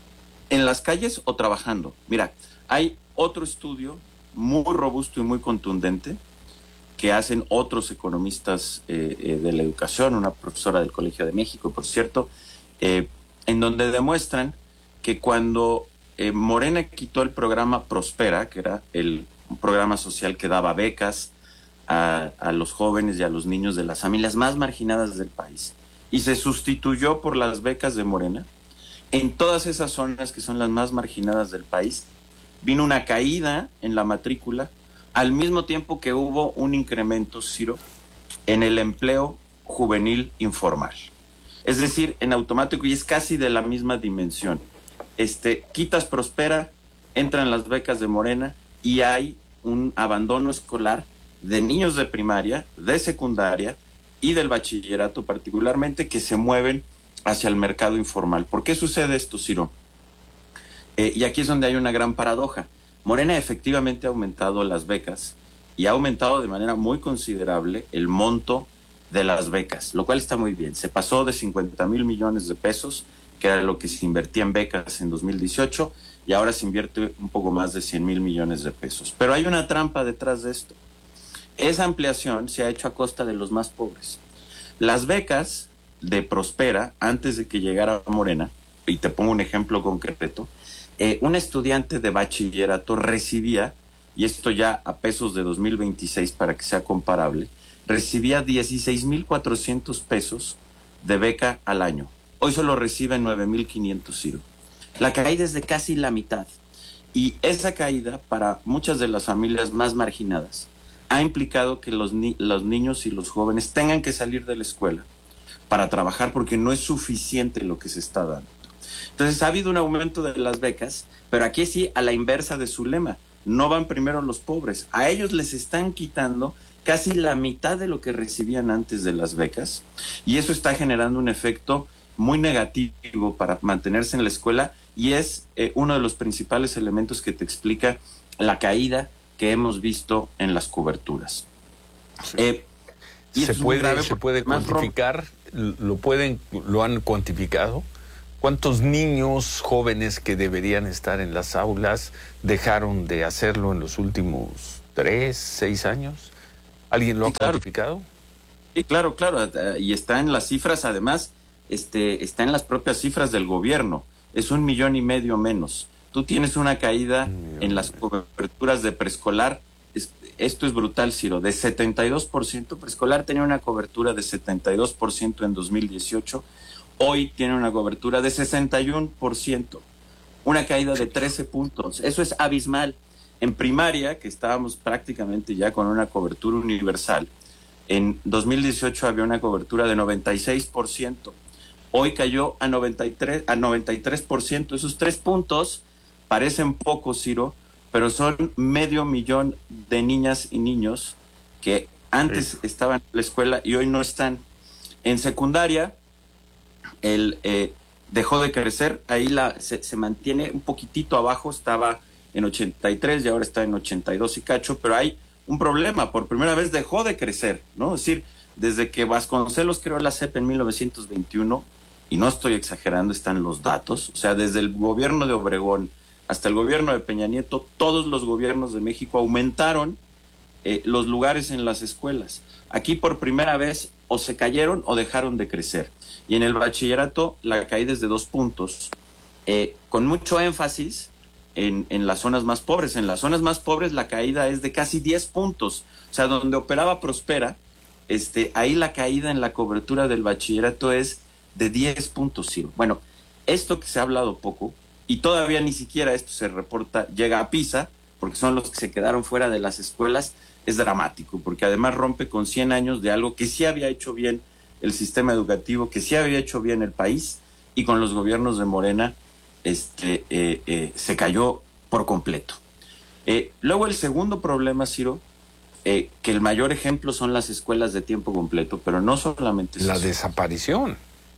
Speaker 5: En las calles o trabajando. Mira, hay otro estudio muy robusto y muy contundente que hacen otros economistas eh, eh, de la educación, una profesora del Colegio de México, por cierto, eh, en donde demuestran que cuando eh, Morena quitó el programa Prospera, que era el un programa social que daba becas a, a los jóvenes y a los niños de las familias más marginadas del país, y se sustituyó por las becas de Morena, en todas esas zonas que son las más marginadas del país, vino una caída en la matrícula, al mismo tiempo que hubo un incremento, Ciro, en el empleo juvenil informal. Es decir, en automático, y es casi de la misma dimensión. Este, quitas Prospera, entran las becas de Morena, y hay un abandono escolar de niños de primaria, de secundaria, y del bachillerato particularmente, que se mueven hacia el mercado informal. ¿Por qué sucede esto, Ciro? Eh, y aquí es donde hay una gran paradoja. Morena efectivamente ha aumentado las becas y ha aumentado de manera muy considerable el monto de las becas, lo cual está muy bien. Se pasó de cincuenta mil millones de pesos, que era lo que se invertía en becas en dos mil dieciocho, y ahora se invierte un poco más de cien mil millones de pesos. Pero hay una trampa detrás de esto. Esa ampliación se ha hecho a costa de los más pobres. Las becas de Prospera, antes de que llegara Morena, y te pongo un ejemplo concreto, eh, un estudiante de bachillerato recibía, y esto ya a pesos de dos mil veintiséis para que sea comparable, recibía dieciséis mil cuatrocientos pesos de beca al año. Hoy solo recibe nueve mil quinientos, Ciro. La caída es de casi la mitad. Y esa caída, para muchas de las familias más marginadas, ha implicado que los, ni- los niños y los jóvenes tengan que salir de la escuela para trabajar, porque no es suficiente lo que se está dando. Entonces ha habido un aumento de las becas, pero aquí sí, a la inversa de su lema, no van primero los pobres. A ellos les están quitando casi la mitad de lo que recibían antes de las becas, y eso está generando un efecto muy negativo para mantenerse en la escuela, y es eh, uno de los principales elementos que te explica la caída que hemos visto en las coberturas.
Speaker 2: Sí.
Speaker 5: Eh, y
Speaker 2: se
Speaker 5: es
Speaker 2: puede,
Speaker 5: grave
Speaker 2: se puede
Speaker 5: más
Speaker 2: cuantificar, lo pueden, lo han cuantificado. ¿Cuántos niños jóvenes que deberían estar en las aulas dejaron de hacerlo en los últimos tres, seis años? ¿Alguien lo ha cuantificado?
Speaker 5: Sí, claro, claro. Y está en las cifras, además, este, está en las propias cifras del gobierno. Es un millón y medio menos. Tú tienes una caída en las coberturas de preescolar. Es, esto es brutal, Ciro. De setenta y dos por ciento, preescolar tenía una cobertura de setenta y dos por ciento en dos mil dieciocho. Hoy tiene una cobertura de sesenta y uno por ciento, una caída de trece puntos. Eso es abismal. En primaria, que estábamos prácticamente ya con una cobertura universal, en dos mil dieciocho había una cobertura de noventa y seis por ciento. Hoy cayó a noventa y tres, a noventa y tres por ciento. Esos tres puntos parecen pocos, Ciro, pero son medio millón de niñas y niños que antes sí. estaban en la escuela y hoy no están. En secundaria, el eh, dejó de crecer, ahí la se, se mantiene un poquitito abajo, estaba en ochenta y tres y ahora está en ochenta y dos y cacho, pero hay un problema, por primera vez dejó de crecer, ¿no? Es decir, desde que Vasconcelos creó la C E P en mil novecientos veintiuno, y no estoy exagerando, están los datos, o sea, desde el gobierno de Obregón hasta el gobierno de Peña Nieto, todos los gobiernos de México aumentaron eh, los lugares en las escuelas. Aquí por primera vez o se cayeron o dejaron de crecer. Y en el bachillerato la caída es de dos puntos, eh, con mucho énfasis en, en las zonas más pobres. En las zonas más pobres la caída es de casi diez puntos. O sea, donde operaba Prospera, este, ahí la caída en la cobertura del bachillerato es de diez puntos, Ciro. Bueno, esto que se ha hablado poco, y todavía ni siquiera esto se reporta, llega a PISA, porque son los que se quedaron fuera de las escuelas, es dramático, porque además rompe con cien años de algo que sí había hecho bien el sistema educativo, que sí había hecho bien el país, y con los gobiernos de Morena este, eh, eh, se cayó por completo. Eh, luego el segundo problema, Ciro, eh, que el mayor ejemplo son las escuelas de tiempo completo, pero no solamente es
Speaker 2: la
Speaker 5: eso.
Speaker 2: desaparición.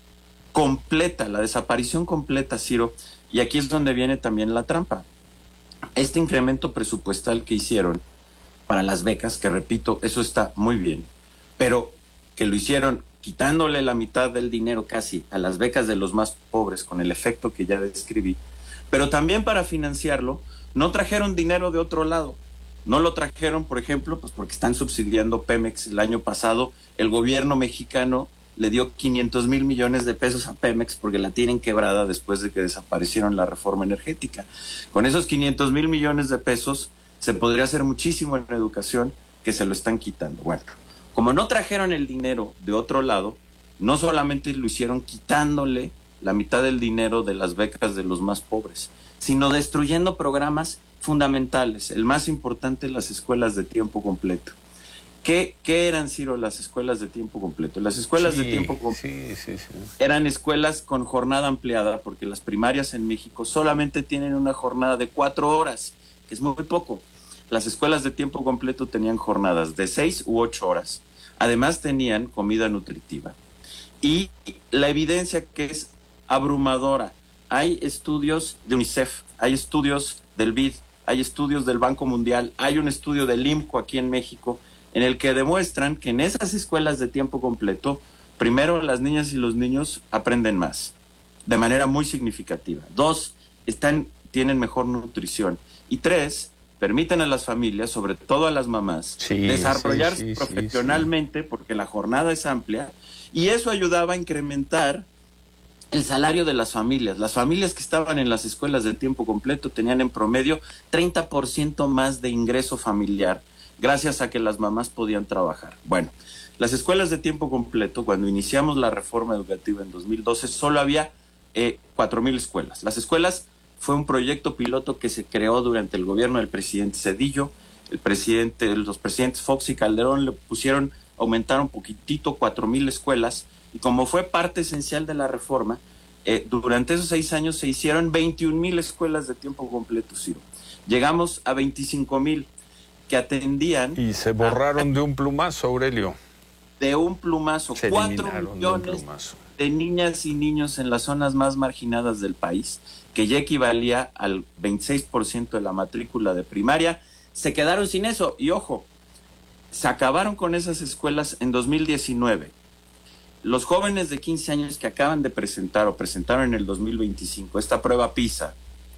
Speaker 5: Completa, la desaparición completa, Ciro, y aquí es donde viene también la trampa. Este incremento presupuestal que hicieron para las becas, que repito, eso está muy bien, pero que lo hicieron quitándole la mitad del dinero casi a las becas de los más pobres, con el efecto que ya describí, pero también para financiarlo, no trajeron dinero de otro lado. No lo trajeron, por ejemplo, pues porque están subsidiando Pemex. El año pasado el gobierno mexicano le dio quinientos mil millones de pesos a Pemex porque la tienen quebrada después de que desaparecieron la reforma energética. Con esos quinientos mil millones de pesos se podría hacer muchísimo en educación, que se lo están quitando. Bueno, como no trajeron el dinero de otro lado, no solamente lo hicieron quitándole la mitad del dinero de las becas de los más pobres, sino destruyendo programas fundamentales. El más importante, las escuelas de tiempo completo. ¿Qué, qué eran, Ciro, las escuelas de tiempo completo? Las escuelas
Speaker 2: sí,
Speaker 5: de tiempo completo
Speaker 2: sí, sí, sí.
Speaker 5: eran escuelas con jornada ampliada, porque las primarias en México solamente tienen una jornada de cuatro horas, que es muy poco. Las escuelas de tiempo completo tenían jornadas de seis u ocho horas. Además tenían comida nutritiva. Y la evidencia que es abrumadora. Hay estudios de UNICEF, hay estudios del B I D, hay estudios del Banco Mundial, hay un estudio del I M C O aquí en México, en el que demuestran que en esas escuelas de tiempo completo, primero, las niñas y los niños aprenden más, de manera muy significativa. Dos, están, tienen mejor nutrición. Y tres, permiten a las familias, sobre todo a las mamás, sí, desarrollarse sí, sí, profesionalmente, sí, sí. porque la jornada es amplia, y eso ayudaba a incrementar el salario de las familias. Las familias que estaban en las escuelas de tiempo completo tenían en promedio treinta por ciento más de ingreso familiar, gracias a que las mamás podían trabajar. Bueno, las escuelas de tiempo completo, cuando iniciamos la reforma educativa en dos mil doce, solo había eh, cuatro mil escuelas. Las escuelas fue un proyecto piloto que se creó durante el gobierno del presidente Zedillo. El presidente, los presidentes Fox y Calderón le pusieron, aumentaron un poquitito, cuatro mil escuelas, y como fue parte esencial de la reforma, eh, durante esos seis años se hicieron veintiún mil escuelas de tiempo completo, Ciro. Llegamos a veinticinco mil que atendían...
Speaker 2: Y se borraron a, de un plumazo, Aurelio.
Speaker 5: De un plumazo.
Speaker 2: Se
Speaker 5: cuatro
Speaker 2: millones
Speaker 5: de, un
Speaker 2: plumazo.
Speaker 5: de niñas y niños en las zonas más marginadas del país, que ya equivalía al veintiséis por ciento de la matrícula de primaria, se quedaron sin eso. Y ojo, se acabaron con esas escuelas en dos mil diecinueve. los jóvenes de quince años que acaban de presentar o presentaron en el dos mil veinticinco esta prueba PISA,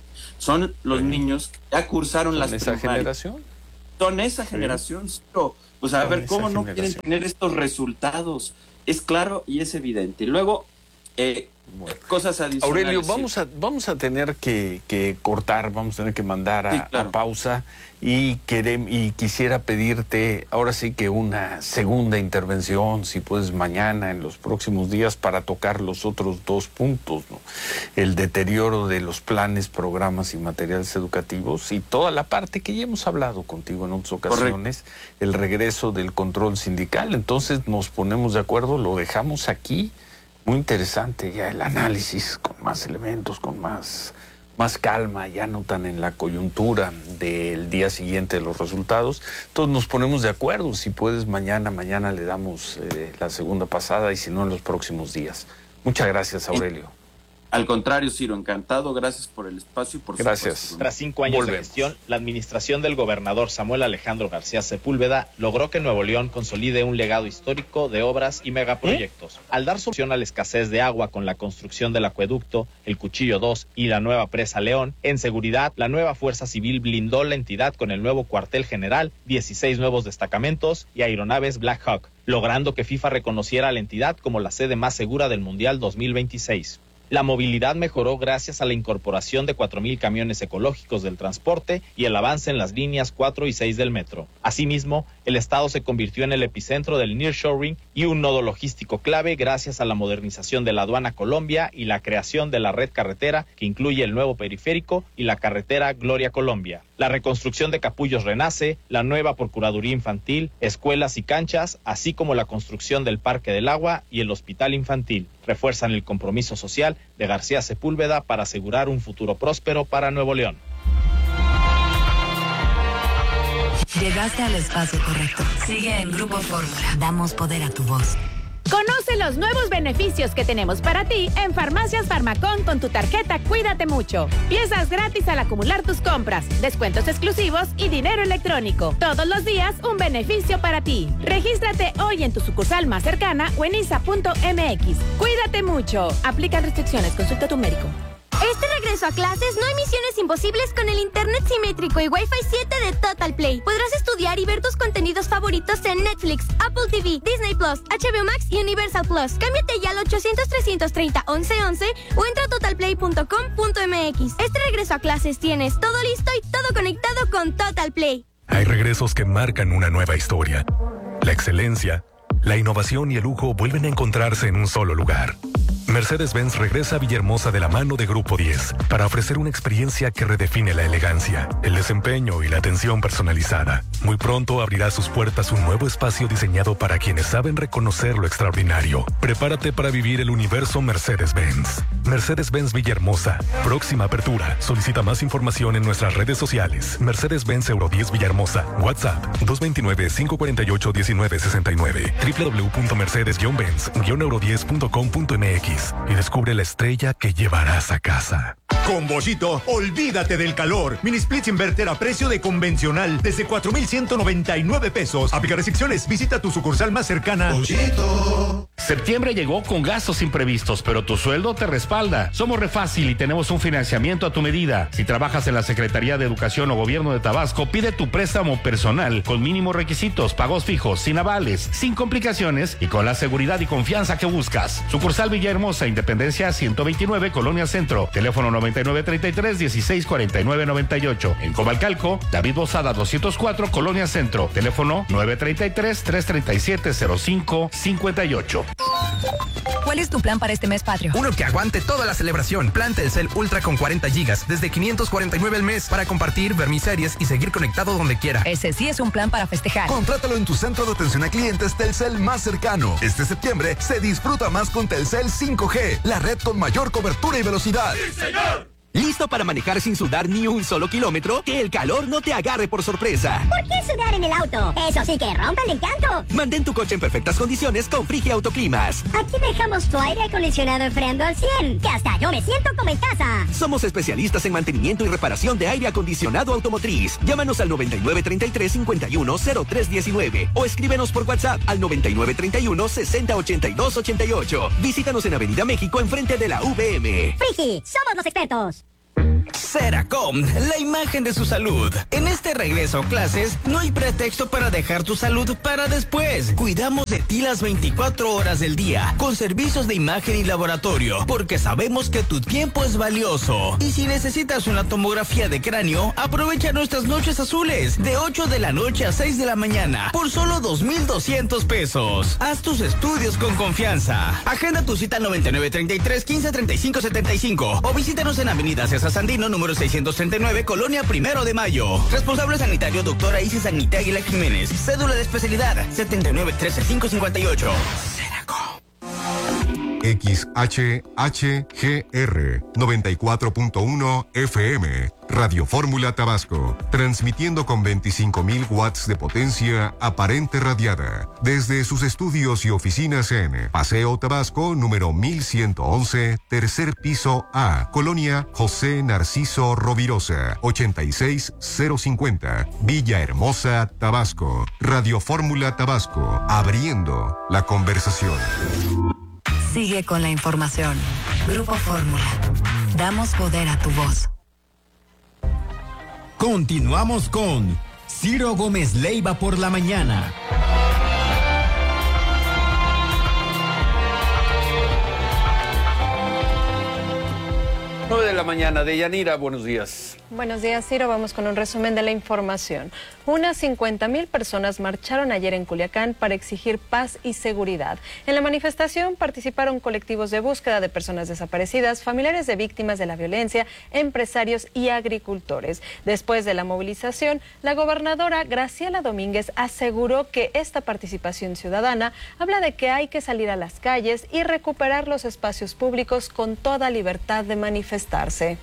Speaker 5: son los sí. niños que ya cursaron
Speaker 2: ¿Son
Speaker 5: las
Speaker 2: esa
Speaker 5: primarias.
Speaker 2: generación?
Speaker 5: Son esa sí. generación, sí. Pues a
Speaker 2: Son
Speaker 5: ver, ¿cómo no
Speaker 2: generación.
Speaker 5: quieren tener estos resultados? Es claro y es evidente. Y luego, eh, bueno. cosas adicionales.
Speaker 2: Aurelio, vamos a, vamos a tener que, que cortar, vamos a tener que mandar a, sí, claro. a pausa y, querem, y quisiera pedirte ahora sí que una segunda intervención, si puedes mañana, en los próximos días, para tocar los otros dos puntos, ¿no? El deterioro de los planes, programas y materiales educativos y toda la parte que ya hemos hablado contigo en otras ocasiones, correcto. El regreso del control sindical. Entonces nos ponemos de acuerdo, lo dejamos aquí. Muy interesante ya el análisis, con más elementos, con más, más calma, ya no tan en la coyuntura del día siguiente de los resultados. Entonces nos ponemos de acuerdo, si puedes mañana, mañana le damos eh, la segunda pasada y si no en los próximos días. Muchas gracias, Aurelio.
Speaker 5: Al contrario, Ciro, encantado, gracias por el espacio y por
Speaker 2: Gracias.
Speaker 5: Supuesto.
Speaker 7: Tras cinco años Volvemos. de gestión, la administración del gobernador Samuel Alejandro García Sepúlveda logró que Nuevo León consolide un legado histórico de obras y megaproyectos. ¿Eh? Al dar solución a la escasez de agua con la construcción del acueducto, el Cuchillo dos y la nueva presa León, en seguridad, la nueva Fuerza Civil blindó la entidad con el nuevo cuartel general, dieciséis nuevos destacamentos y aeronaves Black Hawk, logrando que FIFA reconociera a la entidad como la sede más segura del Mundial dos mil veintiséis. La movilidad mejoró gracias a la incorporación de cuatro mil camiones ecológicos del transporte y el avance en las líneas cuatro y seis del metro. Asimismo, el estado se convirtió en el epicentro del nearshoring y un nodo logístico clave gracias a la modernización de la aduana Colombia y la creación de la red carretera que incluye el nuevo periférico y la carretera Gloria Colombia. La reconstrucción de Capullos Renace, la nueva Procuraduría Infantil, escuelas y canchas, así como la construcción del Parque del Agua y el Hospital Infantil, refuerzan el compromiso social de García Sepúlveda para asegurar un futuro próspero para Nuevo León.
Speaker 3: Llegaste al espacio correcto. Sigue en Grupo Fórmula. Damos poder a tu voz.
Speaker 8: Conoce los nuevos beneficios que tenemos para ti en Farmacias Farmacón con tu tarjeta Cuídate Mucho. Piezas gratis al acumular tus compras, descuentos exclusivos y dinero electrónico. Todos los días un beneficio para ti. Regístrate hoy en tu sucursal más cercana o en isa punto m x. Cuídate mucho. Aplican restricciones. Consulta a tu médico.
Speaker 9: Este regreso a clases no hay misiones imposibles con el internet simétrico y Wi-Fi siete de Total Play. Podrás estudiar y ver tus contenidos favoritos en Netflix, Apple T V, Disney Plus, H B O Max y Universal Plus. Cámbiate ya al ochocientos, trescientos treinta, once once o entra a total play punto com punto m x. Este regreso a clases tienes todo listo y todo conectado con Total Play.
Speaker 11: Hay regresos que marcan una nueva historia. La excelencia, la innovación y el lujo vuelven a encontrarse en un solo lugar. Mercedes-Benz regresa a Villahermosa de la mano de Grupo diez para ofrecer una experiencia que redefine la elegancia, el desempeño y la atención personalizada. Muy pronto abrirá sus puertas un nuevo espacio diseñado para quienes saben reconocer lo extraordinario. Prepárate para vivir el universo Mercedes-Benz. Mercedes-Benz Villahermosa. Próxima apertura. Solicita más información en nuestras redes sociales. Mercedes-Benz Euro diez Villahermosa. WhatsApp dos dos nueve, cinco cuatro ocho, uno nueve seis nueve. doble u doble u doble u punto mercedes benz euro diez punto com punto m x. Y descubre la estrella que llevarás a casa.
Speaker 12: Con Bollito, olvídate del calor. Mini Splits Inverter a precio de convencional desde cuatro mil ciento noventa y nueve pesos. Aplica restricciones. Visita tu sucursal más cercana. Bollito.
Speaker 14: Septiembre llegó con gastos imprevistos, pero tu sueldo te respalda. Somos Refácil y tenemos un financiamiento a tu medida. Si trabajas en la Secretaría de Educación o Gobierno de Tabasco, pide tu préstamo personal con mínimos requisitos, pagos fijos, sin avales, sin complicaciones y con la seguridad y confianza que buscas. Sucursal Villahermosa, Independencia ciento veintinueve, Colonia Centro. Teléfono noventa y nueve treinta y tres, dieciséis cuarenta y nueve noventa y ocho. En Comalcalco, David Bozada doscientos cuatro, Colonia Centro. Teléfono nueve treinta y tres, trescientos treinta y siete, cero cinco cincuenta y ocho.
Speaker 27: ¿Cuál es tu plan para este mes patrio?
Speaker 28: Uno que aguante toda la celebración. Plan Telcel Ultra con cuarenta gigas desde quinientos cuarenta y nueve al mes para compartir, ver mis series y seguir conectado donde quiera.
Speaker 27: Ese sí es un plan para festejar.
Speaker 29: Contrátalo en tu centro de atención a clientes Telcel más cercano. Este septiembre se disfruta más con Telcel cinco G, la red con mayor cobertura y velocidad.
Speaker 30: ¡Sí, señor!
Speaker 6: ¿Listo para manejar sin sudar ni un solo kilómetro? Que el calor no te agarre por sorpresa.
Speaker 13: ¿Por qué sudar en el auto? Eso sí que rompe el encanto.
Speaker 6: Mantén tu coche en perfectas condiciones con Frigi Autoclimas.
Speaker 13: Aquí dejamos tu aire acondicionado enfriando al cien, que hasta yo me siento como en casa.
Speaker 6: Somos especialistas en mantenimiento y reparación de aire acondicionado automotriz. Llámanos al noventa y nueve treinta y tres cincuenta y uno cero tres diecinueve o escríbenos por WhatsApp al noventa y nueve treinta y uno sesenta ochenta y dos ochenta y ocho. Visítanos en Avenida México enfrente de la V M.
Speaker 13: Frigi, somos los expertos.
Speaker 15: Ceracom, la imagen de su salud. En este regreso a clases, no hay pretexto para dejar tu salud para después. Cuidamos de ti las veinticuatro horas del día, con servicios de imagen y laboratorio, porque sabemos que tu tiempo es valioso. Y si necesitas una tomografía de cráneo, aprovecha nuestras noches azules, de ocho de la noche a seis de la mañana, por solo dos mil doscientos pesos. Haz tus estudios con confianza. Agenda tu cita al noventa y nueve treinta y tres quince treinta y cinco setenta y cinco o visítanos en Avenida César Sandino, número seiscientos treinta y nueve, Colonia Primero de Mayo. Responsable sanitario, doctora Isis Agnita Aguila Jiménez. Cédula de especialidad, setenta y nueve trece cinco cincuenta y ocho. Ceracom.
Speaker 17: X H H G R noventa y cuatro punto uno F M, Radio Fórmula Tabasco, transmitiendo con veinticinco mil watts de potencia aparente radiada, desde sus estudios y oficinas en Paseo Tabasco, número mil ciento once, tercer piso A, Colonia José Narciso Rovirosa, ochenta y seis cero cincuenta, Villahermosa, Tabasco. Radio Fórmula Tabasco, abriendo la conversación.
Speaker 3: Sigue con la información. Grupo Fórmula. Damos poder a tu voz.
Speaker 18: Continuamos con Ciro Gómez Leiva por la mañana.
Speaker 2: nueve de la mañana. Deyanira, buenos días.
Speaker 16: Buenos días, Ciro. Vamos con un resumen de la información. Unas cincuenta mil personas marcharon ayer en Culiacán para exigir paz y seguridad. En la manifestación participaron colectivos de búsqueda de personas desaparecidas, familiares de víctimas de la violencia, empresarios y agricultores. Después de la movilización, la gobernadora Graciela Domínguez aseguró que esta participación ciudadana habla de que hay que salir a las calles y recuperar los espacios públicos con toda libertad de manifestarse.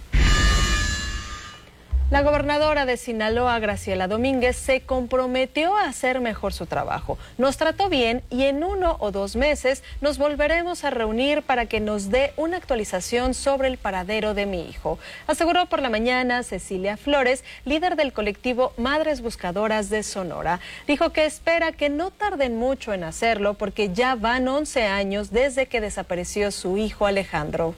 Speaker 16: La gobernadora de Sinaloa, Graciela Domínguez, se comprometió a hacer mejor su trabajo. Nos trató bien y en uno o dos meses nos volveremos a reunir para que nos dé una actualización sobre el paradero de mi hijo. Aseguró por la mañana Cecilia Flores, líder del colectivo Madres Buscadoras de Sonora. Dijo que espera que no tarden mucho en hacerlo porque ya van once años desde que desapareció su hijo Alejandro.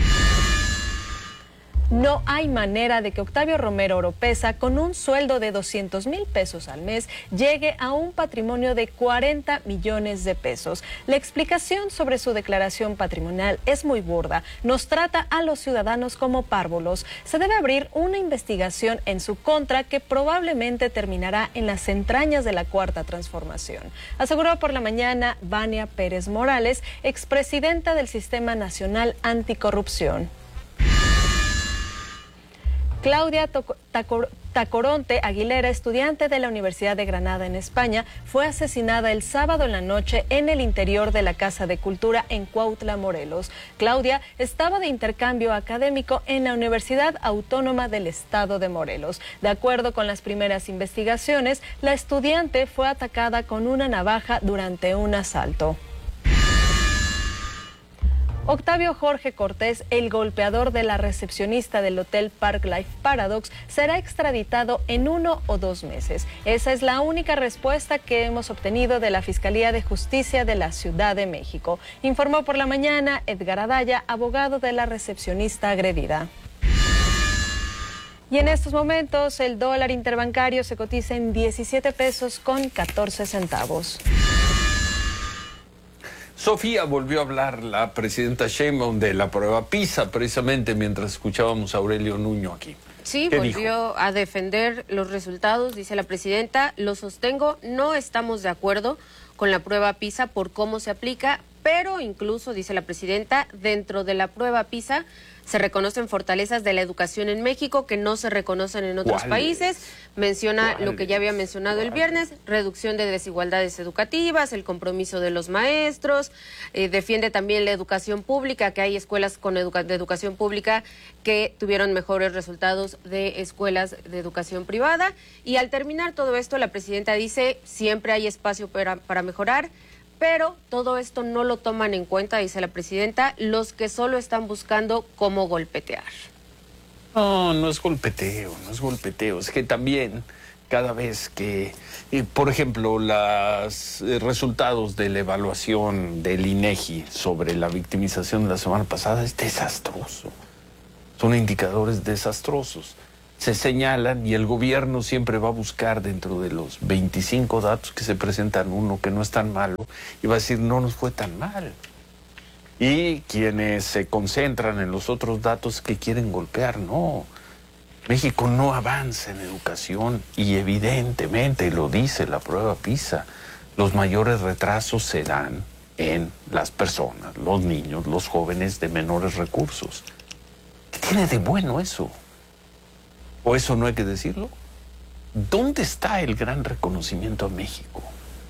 Speaker 16: No hay manera de que Octavio Romero Oropesa, con un sueldo de doscientos mil pesos al mes, llegue a un patrimonio de cuarenta millones de pesos. La explicación sobre su declaración patrimonial es muy burda. Nos trata a los ciudadanos como párvulos. Se debe abrir una investigación en su contra que probablemente terminará en las entrañas de la Cuarta Transformación. Aseguró por la mañana Vania Pérez Morales, expresidenta del Sistema Nacional Anticorrupción. Claudia Tacoronte Aguilera, estudiante de la Universidad de Granada en España, fue asesinada el sábado en la noche en el interior de la Casa de Cultura en Cuautla, Morelos. Claudia estaba de intercambio académico en la Universidad Autónoma del Estado de Morelos. De acuerdo con las primeras investigaciones, la estudiante fue atacada con una navaja durante un asalto. Octavio Jorge Cortés, el golpeador de la recepcionista del Hotel Park Life Paradox, será extraditado en uno o dos meses. Esa es la única respuesta que hemos obtenido de la Fiscalía de Justicia de la Ciudad de México, informó por la mañana Edgar Adaya, abogado de la recepcionista agredida. Y en estos momentos el dólar interbancario se cotiza en diecisiete pesos con catorce centavos.
Speaker 2: Sofía, volvió a hablar la presidenta Sheinbaum de la prueba PISA, precisamente mientras escuchábamos a Aurelio Nuño aquí.
Speaker 19: Sí, volvió dijo? a defender los resultados, dice la presidenta, lo sostengo, no estamos de acuerdo con la prueba PISA por cómo se aplica, pero incluso, dice la presidenta, dentro de la prueba PISA se reconocen fortalezas de la educación en México que no se reconocen en otros
Speaker 2: ¿Cuál
Speaker 19: países. Menciona
Speaker 2: ¿Cuál
Speaker 19: lo que ya había mencionado
Speaker 2: ¿Cuál
Speaker 19: el viernes, reducción de desigualdades educativas, el compromiso de los maestros, eh, defiende también la educación pública, que hay escuelas con educa de educación pública que tuvieron mejores resultados de escuelas de educación privada. Y al terminar todo esto, la presidenta dice, siempre hay espacio para, para mejorar, pero todo esto no lo toman en cuenta, dice la presidenta, los que solo están buscando cómo golpetear.
Speaker 2: No, no es golpeteo, no es golpeteo. Es que también cada vez que, eh, por ejemplo, los eh, resultados de la evaluación del INEGI sobre la victimización de la semana pasada es desastroso. Son indicadores desastrosos. Se señalan y el gobierno siempre va a buscar dentro de los veinticinco datos que se presentan uno que no es tan malo y va a decir no nos fue tan mal. Y quienes se concentran en los otros datos que quieren golpear, no. México no avanza en educación y evidentemente lo dice la prueba PISA, los mayores retrasos se dan en las personas, los niños, los jóvenes de menores recursos. ¿Qué tiene de bueno eso? ¿O eso no hay que decirlo? ¿Dónde está el gran reconocimiento a México?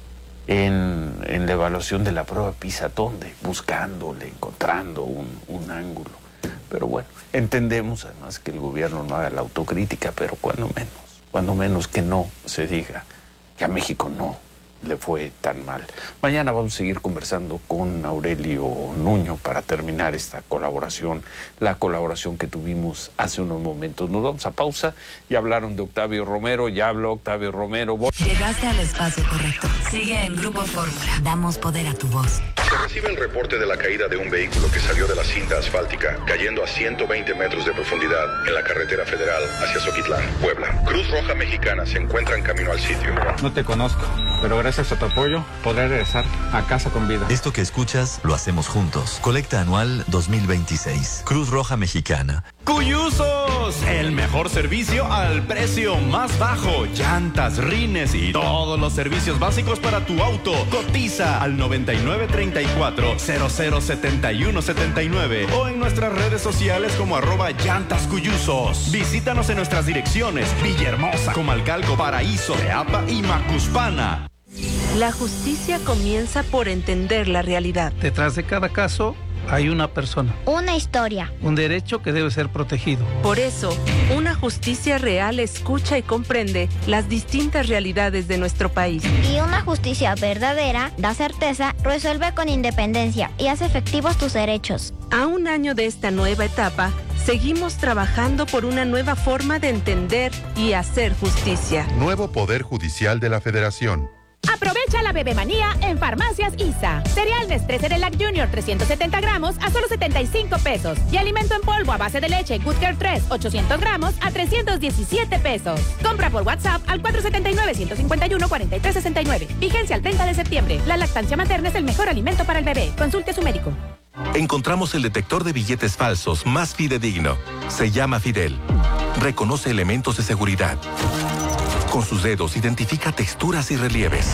Speaker 2: En, en la evaluación de la prueba PISA, ¿dónde? Buscándole, encontrando un, un ángulo. Pero bueno, entendemos además que el gobierno no haga la autocrítica, pero cuando menos, cuando menos que no se diga que a México no le fue tan mal. Mañana vamos a seguir conversando con Aurelio Nuño para terminar esta colaboración, la colaboración que tuvimos hace unos momentos. Nos vamos a pausa. Ya hablaron de Octavio Romero, ya habló Octavio Romero.
Speaker 3: Llegaste al espacio correcto. Sigue en Grupo Fórmula. Damos poder a tu voz.
Speaker 4: Se recibe el reporte de la caída de un vehículo que salió de la cinta asfáltica, cayendo a ciento veinte metros de profundidad en la carretera federal hacia Zoquitlán, Puebla. Cruz Roja Mexicana se encuentra en camino al sitio.
Speaker 10: No te conozco, pero gracias a tu apoyo podré regresar a casa con vida.
Speaker 20: Esto que escuchas lo hacemos juntos. Colecta anual dos mil veintiséis. Cruz Roja Mexicana.
Speaker 21: ¡Cuyusos! El mejor servicio al precio más bajo. Llantas, rines y todos los servicios básicos para tu auto. Cotiza al noventa y nueve treinta y cuatro, cero cero setenta y uno setenta y nueve o en nuestras redes sociales como arroba llantas cuyusos. Visítanos en nuestras direcciones: Villahermosa, Comalcalco, Paraíso, Teapa y Macuspana.
Speaker 22: La justicia comienza por entender la realidad.
Speaker 23: Detrás de cada caso hay una persona.
Speaker 9: Una historia.
Speaker 23: Un derecho que debe ser protegido.
Speaker 22: Por eso, una justicia real escucha y comprende las distintas realidades de nuestro país.
Speaker 9: Y una justicia verdadera da certeza, resuelve con independencia y hace efectivos tus derechos.
Speaker 22: A un año de esta nueva etapa, seguimos trabajando por una nueva forma de entender y hacer justicia.
Speaker 24: Nuevo Poder Judicial de la Federación.
Speaker 8: Aprovecha la bebemanía en Farmacias I S A. Cereal Nestlé Cerelac Junior trescientos setenta gramos a solo setenta y cinco pesos. Y alimento en polvo a base de leche Good Care tres ochocientos gramos a trescientos diecisiete pesos. Compra por WhatsApp al cuatro siete nueve, uno cinco uno, cuatro tres seis nueve. Vigencia al treinta de septiembre. La lactancia materna es el mejor alimento para el bebé. Consulte a su médico.
Speaker 25: Encontramos el detector de billetes falsos más fidedigno. Se llama Fidel. Reconoce elementos de seguridad. Con sus dedos identifica texturas y relieves.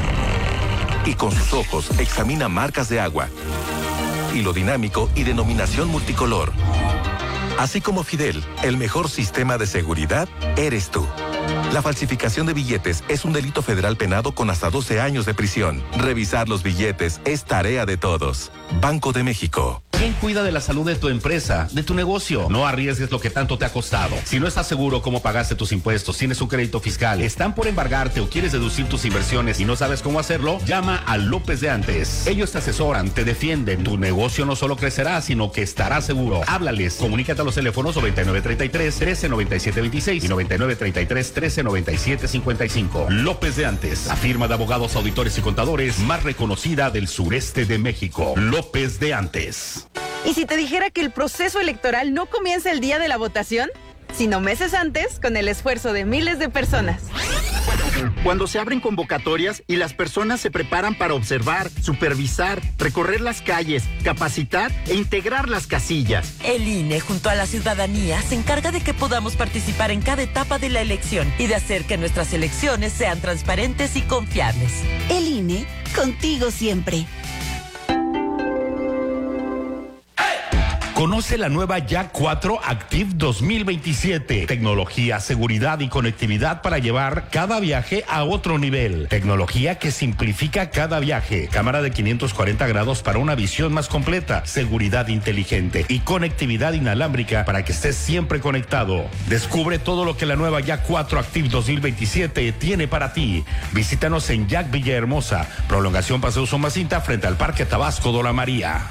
Speaker 25: Y con sus ojos examina marcas de agua. Hilo dinámico y denominación multicolor. Así como Fidel, el mejor sistema de seguridad eres tú. La falsificación de billetes es un delito federal penado con hasta doce años de prisión. Revisar los billetes es tarea de todos. Banco de México.
Speaker 14: ¿Quién cuida de la salud de tu empresa, de tu negocio? No arriesgues lo que tanto te ha costado. Si no estás seguro cómo pagaste tus impuestos, tienes un crédito fiscal, están por embargarte o quieres deducir tus inversiones y no sabes cómo hacerlo, llama a López de Antes. Ellos te asesoran, te defienden. Tu negocio no solo crecerá, sino que estará seguro. Háblales. Comunícate a los teléfonos noventa y nueve treinta y tres, trece noventa y siete veintiséis y noventa y nueve treinta y tres, trece noventa y siete cincuenta y cinco. López de Antes, la firma de abogados, auditores y contadores más reconocida del sureste de México. López de Antes.
Speaker 26: ¿Y si te dijera que el proceso electoral no comienza el día de la votación, sino meses antes, con el esfuerzo de miles de personas?
Speaker 30: Cuando se abren convocatorias y las personas se preparan para observar, supervisar, recorrer las calles, capacitar e integrar las casillas.
Speaker 31: El I N E, junto a la ciudadanía, se encarga de que podamos participar en cada etapa de la elección y de hacer que nuestras elecciones sean transparentes y confiables.
Speaker 32: El I N E, contigo siempre.
Speaker 14: Conoce la nueva Yak cuatro Active dos mil veintisiete. Tecnología, seguridad y conectividad para llevar cada viaje a otro nivel. Tecnología que simplifica cada viaje. Cámara de quinientos cuarenta grados para una visión más completa. Seguridad inteligente y conectividad inalámbrica para que estés siempre conectado. Descubre todo lo que la nueva Yak cuatro Active dos mil veintisiete tiene para ti. Visítanos en Yak Villahermosa. Prolongación Paseo Somacinta frente al Parque Tabasco Dora María.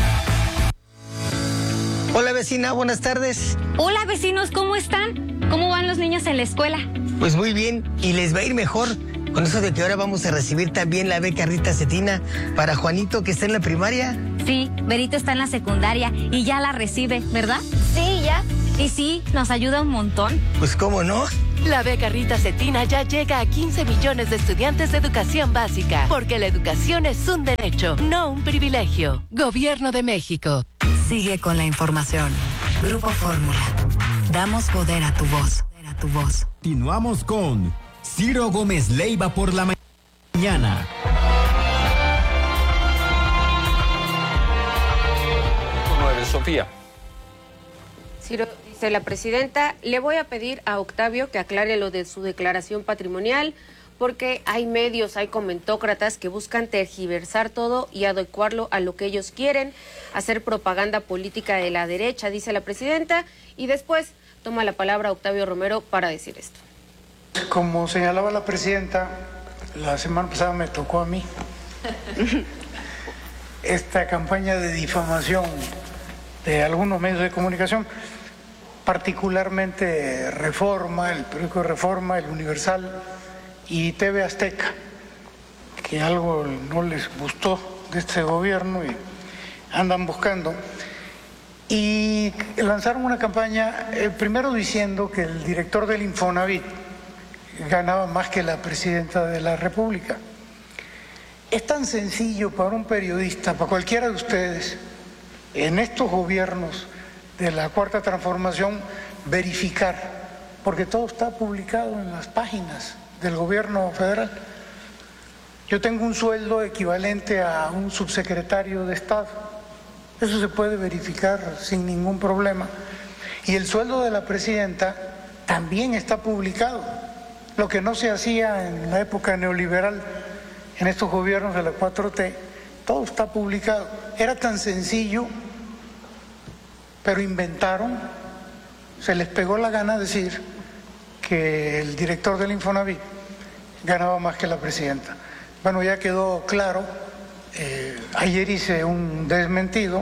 Speaker 1: Hola vecina, buenas tardes.
Speaker 5: Hola vecinos, ¿cómo están? ¿Cómo van los niños en la escuela?
Speaker 1: Pues muy bien, y les va a ir mejor con eso de que ahora vamos a recibir también la beca Rita Cetina para Juanito, que está en la primaria.
Speaker 5: Sí, Berito está en la secundaria y ya la recibe, ¿verdad?
Speaker 9: Sí, ya.
Speaker 5: Y sí, nos ayuda un montón.
Speaker 1: Pues cómo no.
Speaker 6: La beca Rita Cetina ya llega a quince millones de estudiantes de educación básica, porque la educación es un derecho, no un privilegio. Gobierno de México.
Speaker 3: Sigue con la información. Grupo Fórmula. Damos poder a tu voz. A tu voz.
Speaker 18: Continuamos con Ciro Gómez Leiva por la mañana.
Speaker 2: nueve, Sofía.
Speaker 19: Ciro, dice la presidenta, le voy a pedir a Octavio que aclare lo de su declaración patrimonial, porque hay medios, hay comentócratas que buscan tergiversar todo y adecuarlo a lo que ellos quieren, hacer propaganda política de la derecha, dice la presidenta, y después toma la palabra Octavio Romero para decir esto.
Speaker 7: Como señalaba la presidenta, la semana pasada me tocó a mí esta campaña de difamación de algunos medios de comunicación, particularmente Reforma, el periódico Reforma, el Universal y T V Azteca, que algo no les gustó de este gobierno y andan buscando. Y lanzaron una campaña, eh, primero diciendo que el director del Infonavit ganaba más que la presidenta de la República. Es tan sencillo para un periodista, para cualquiera de ustedes, en estos gobiernos de la Cuarta Transformación, verificar, porque todo está publicado en las páginas del gobierno federal. Yo tengo un sueldo equivalente a un subsecretario de Estado. Eso se puede verificar sin ningún problema. Y el sueldo de la presidenta también está publicado. Lo que no se hacía en la época neoliberal, en estos gobiernos de la cuatro T, todo está publicado. Era tan sencillo, pero inventaron, se les pegó la gana decir que el director del Infonavit ganaba más que la presidenta. Bueno, ya quedó claro, eh, ayer hice un desmentido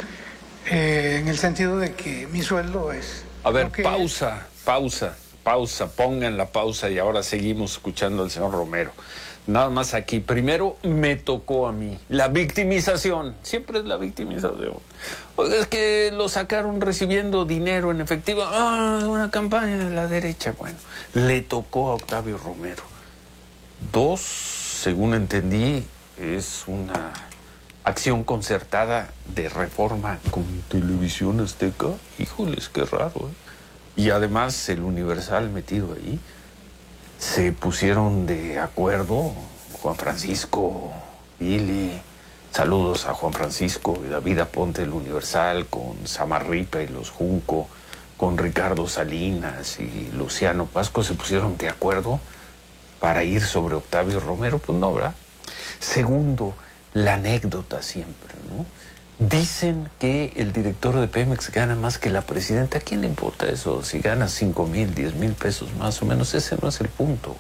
Speaker 7: eh, en el sentido de que mi sueldo es...
Speaker 2: A ver, pausa, pausa, pausa, pongan la pausa y ahora seguimos escuchando al señor Romero. Nada más aquí, primero me tocó a mí, la victimización, siempre es la victimización. Oiga, es que lo sacaron recibiendo dinero en efectivo, ah, una campaña de la derecha, bueno, le tocó a Octavio Romero. Dos, según entendí, es una acción concertada de Reforma con Televisión Azteca, híjoles, qué raro, ¿eh? Y además el Universal metido ahí. Se pusieron de acuerdo Juan Francisco, Billy, saludos a Juan Francisco y David Aponte del Universal, con Samarripa y los Junco, con Ricardo Salinas y Luciano Pasco, se pusieron de acuerdo para ir sobre Octavio Romero, pues no, ¿verdad? Segundo, la anécdota siempre, ¿no? Dicen que el director de Pemex gana más que la presidenta. ¿A quién le importa eso? Si gana cinco mil, diez mil pesos más o menos, ese no es el punto.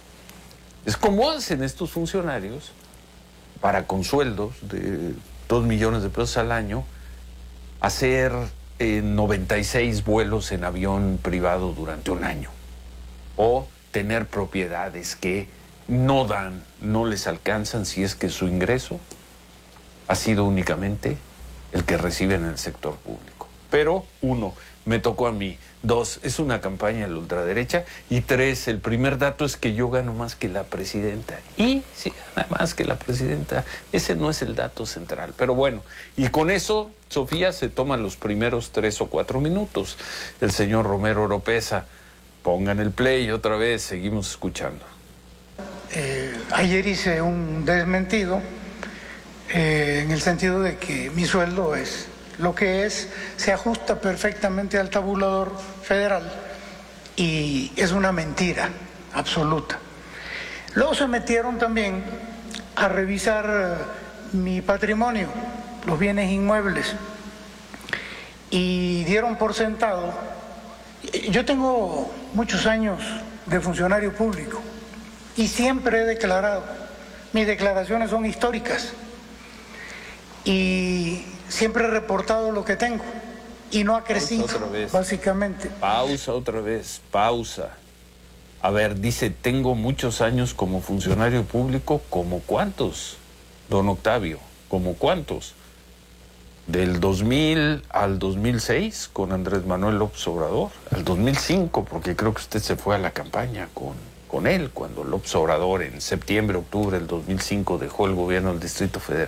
Speaker 2: Es como hacen estos funcionarios para con sueldos de dos millones de pesos al año, hacer eh, noventa y seis vuelos en avión privado durante un año. O tener propiedades que no dan, no les alcanzan si es que su ingreso ha sido únicamente el que reciben en el sector público. Pero, uno, me tocó a mí. Dos, es una campaña de la ultraderecha. Y tres, el primer dato es que yo gano más que la presidenta. Y si gana más que la presidenta, ese no es el dato central. Pero bueno, y con eso, Sofía, se toman los primeros tres o cuatro minutos. El señor Romero Oropeza, pongan el play otra vez, seguimos escuchando.
Speaker 7: Eh, ayer hice un desmentido, Eh, en el sentido de que mi sueldo es lo que es, se ajusta perfectamente al tabulador federal y es una mentira absoluta. Luego se metieron también a revisar mi patrimonio, los bienes inmuebles, y dieron por sentado. Yo tengo muchos años de funcionario público y siempre he declarado, mis declaraciones son históricas y siempre he reportado lo que tengo y no ha crecido,
Speaker 2: Pausa otra vez.
Speaker 7: básicamente.
Speaker 2: Pausa otra vez, pausa. A ver, dice, tengo muchos años como funcionario público, ¿como cuántos, don Octavio? ¿Como cuántos? Del dos mil al dos mil seis con Andrés Manuel López Obrador, al dos mil cinco, porque creo que usted se fue a la campaña con, con él, cuando López Obrador en septiembre, octubre del dos mil cinco dejó el gobierno del Distrito Federal.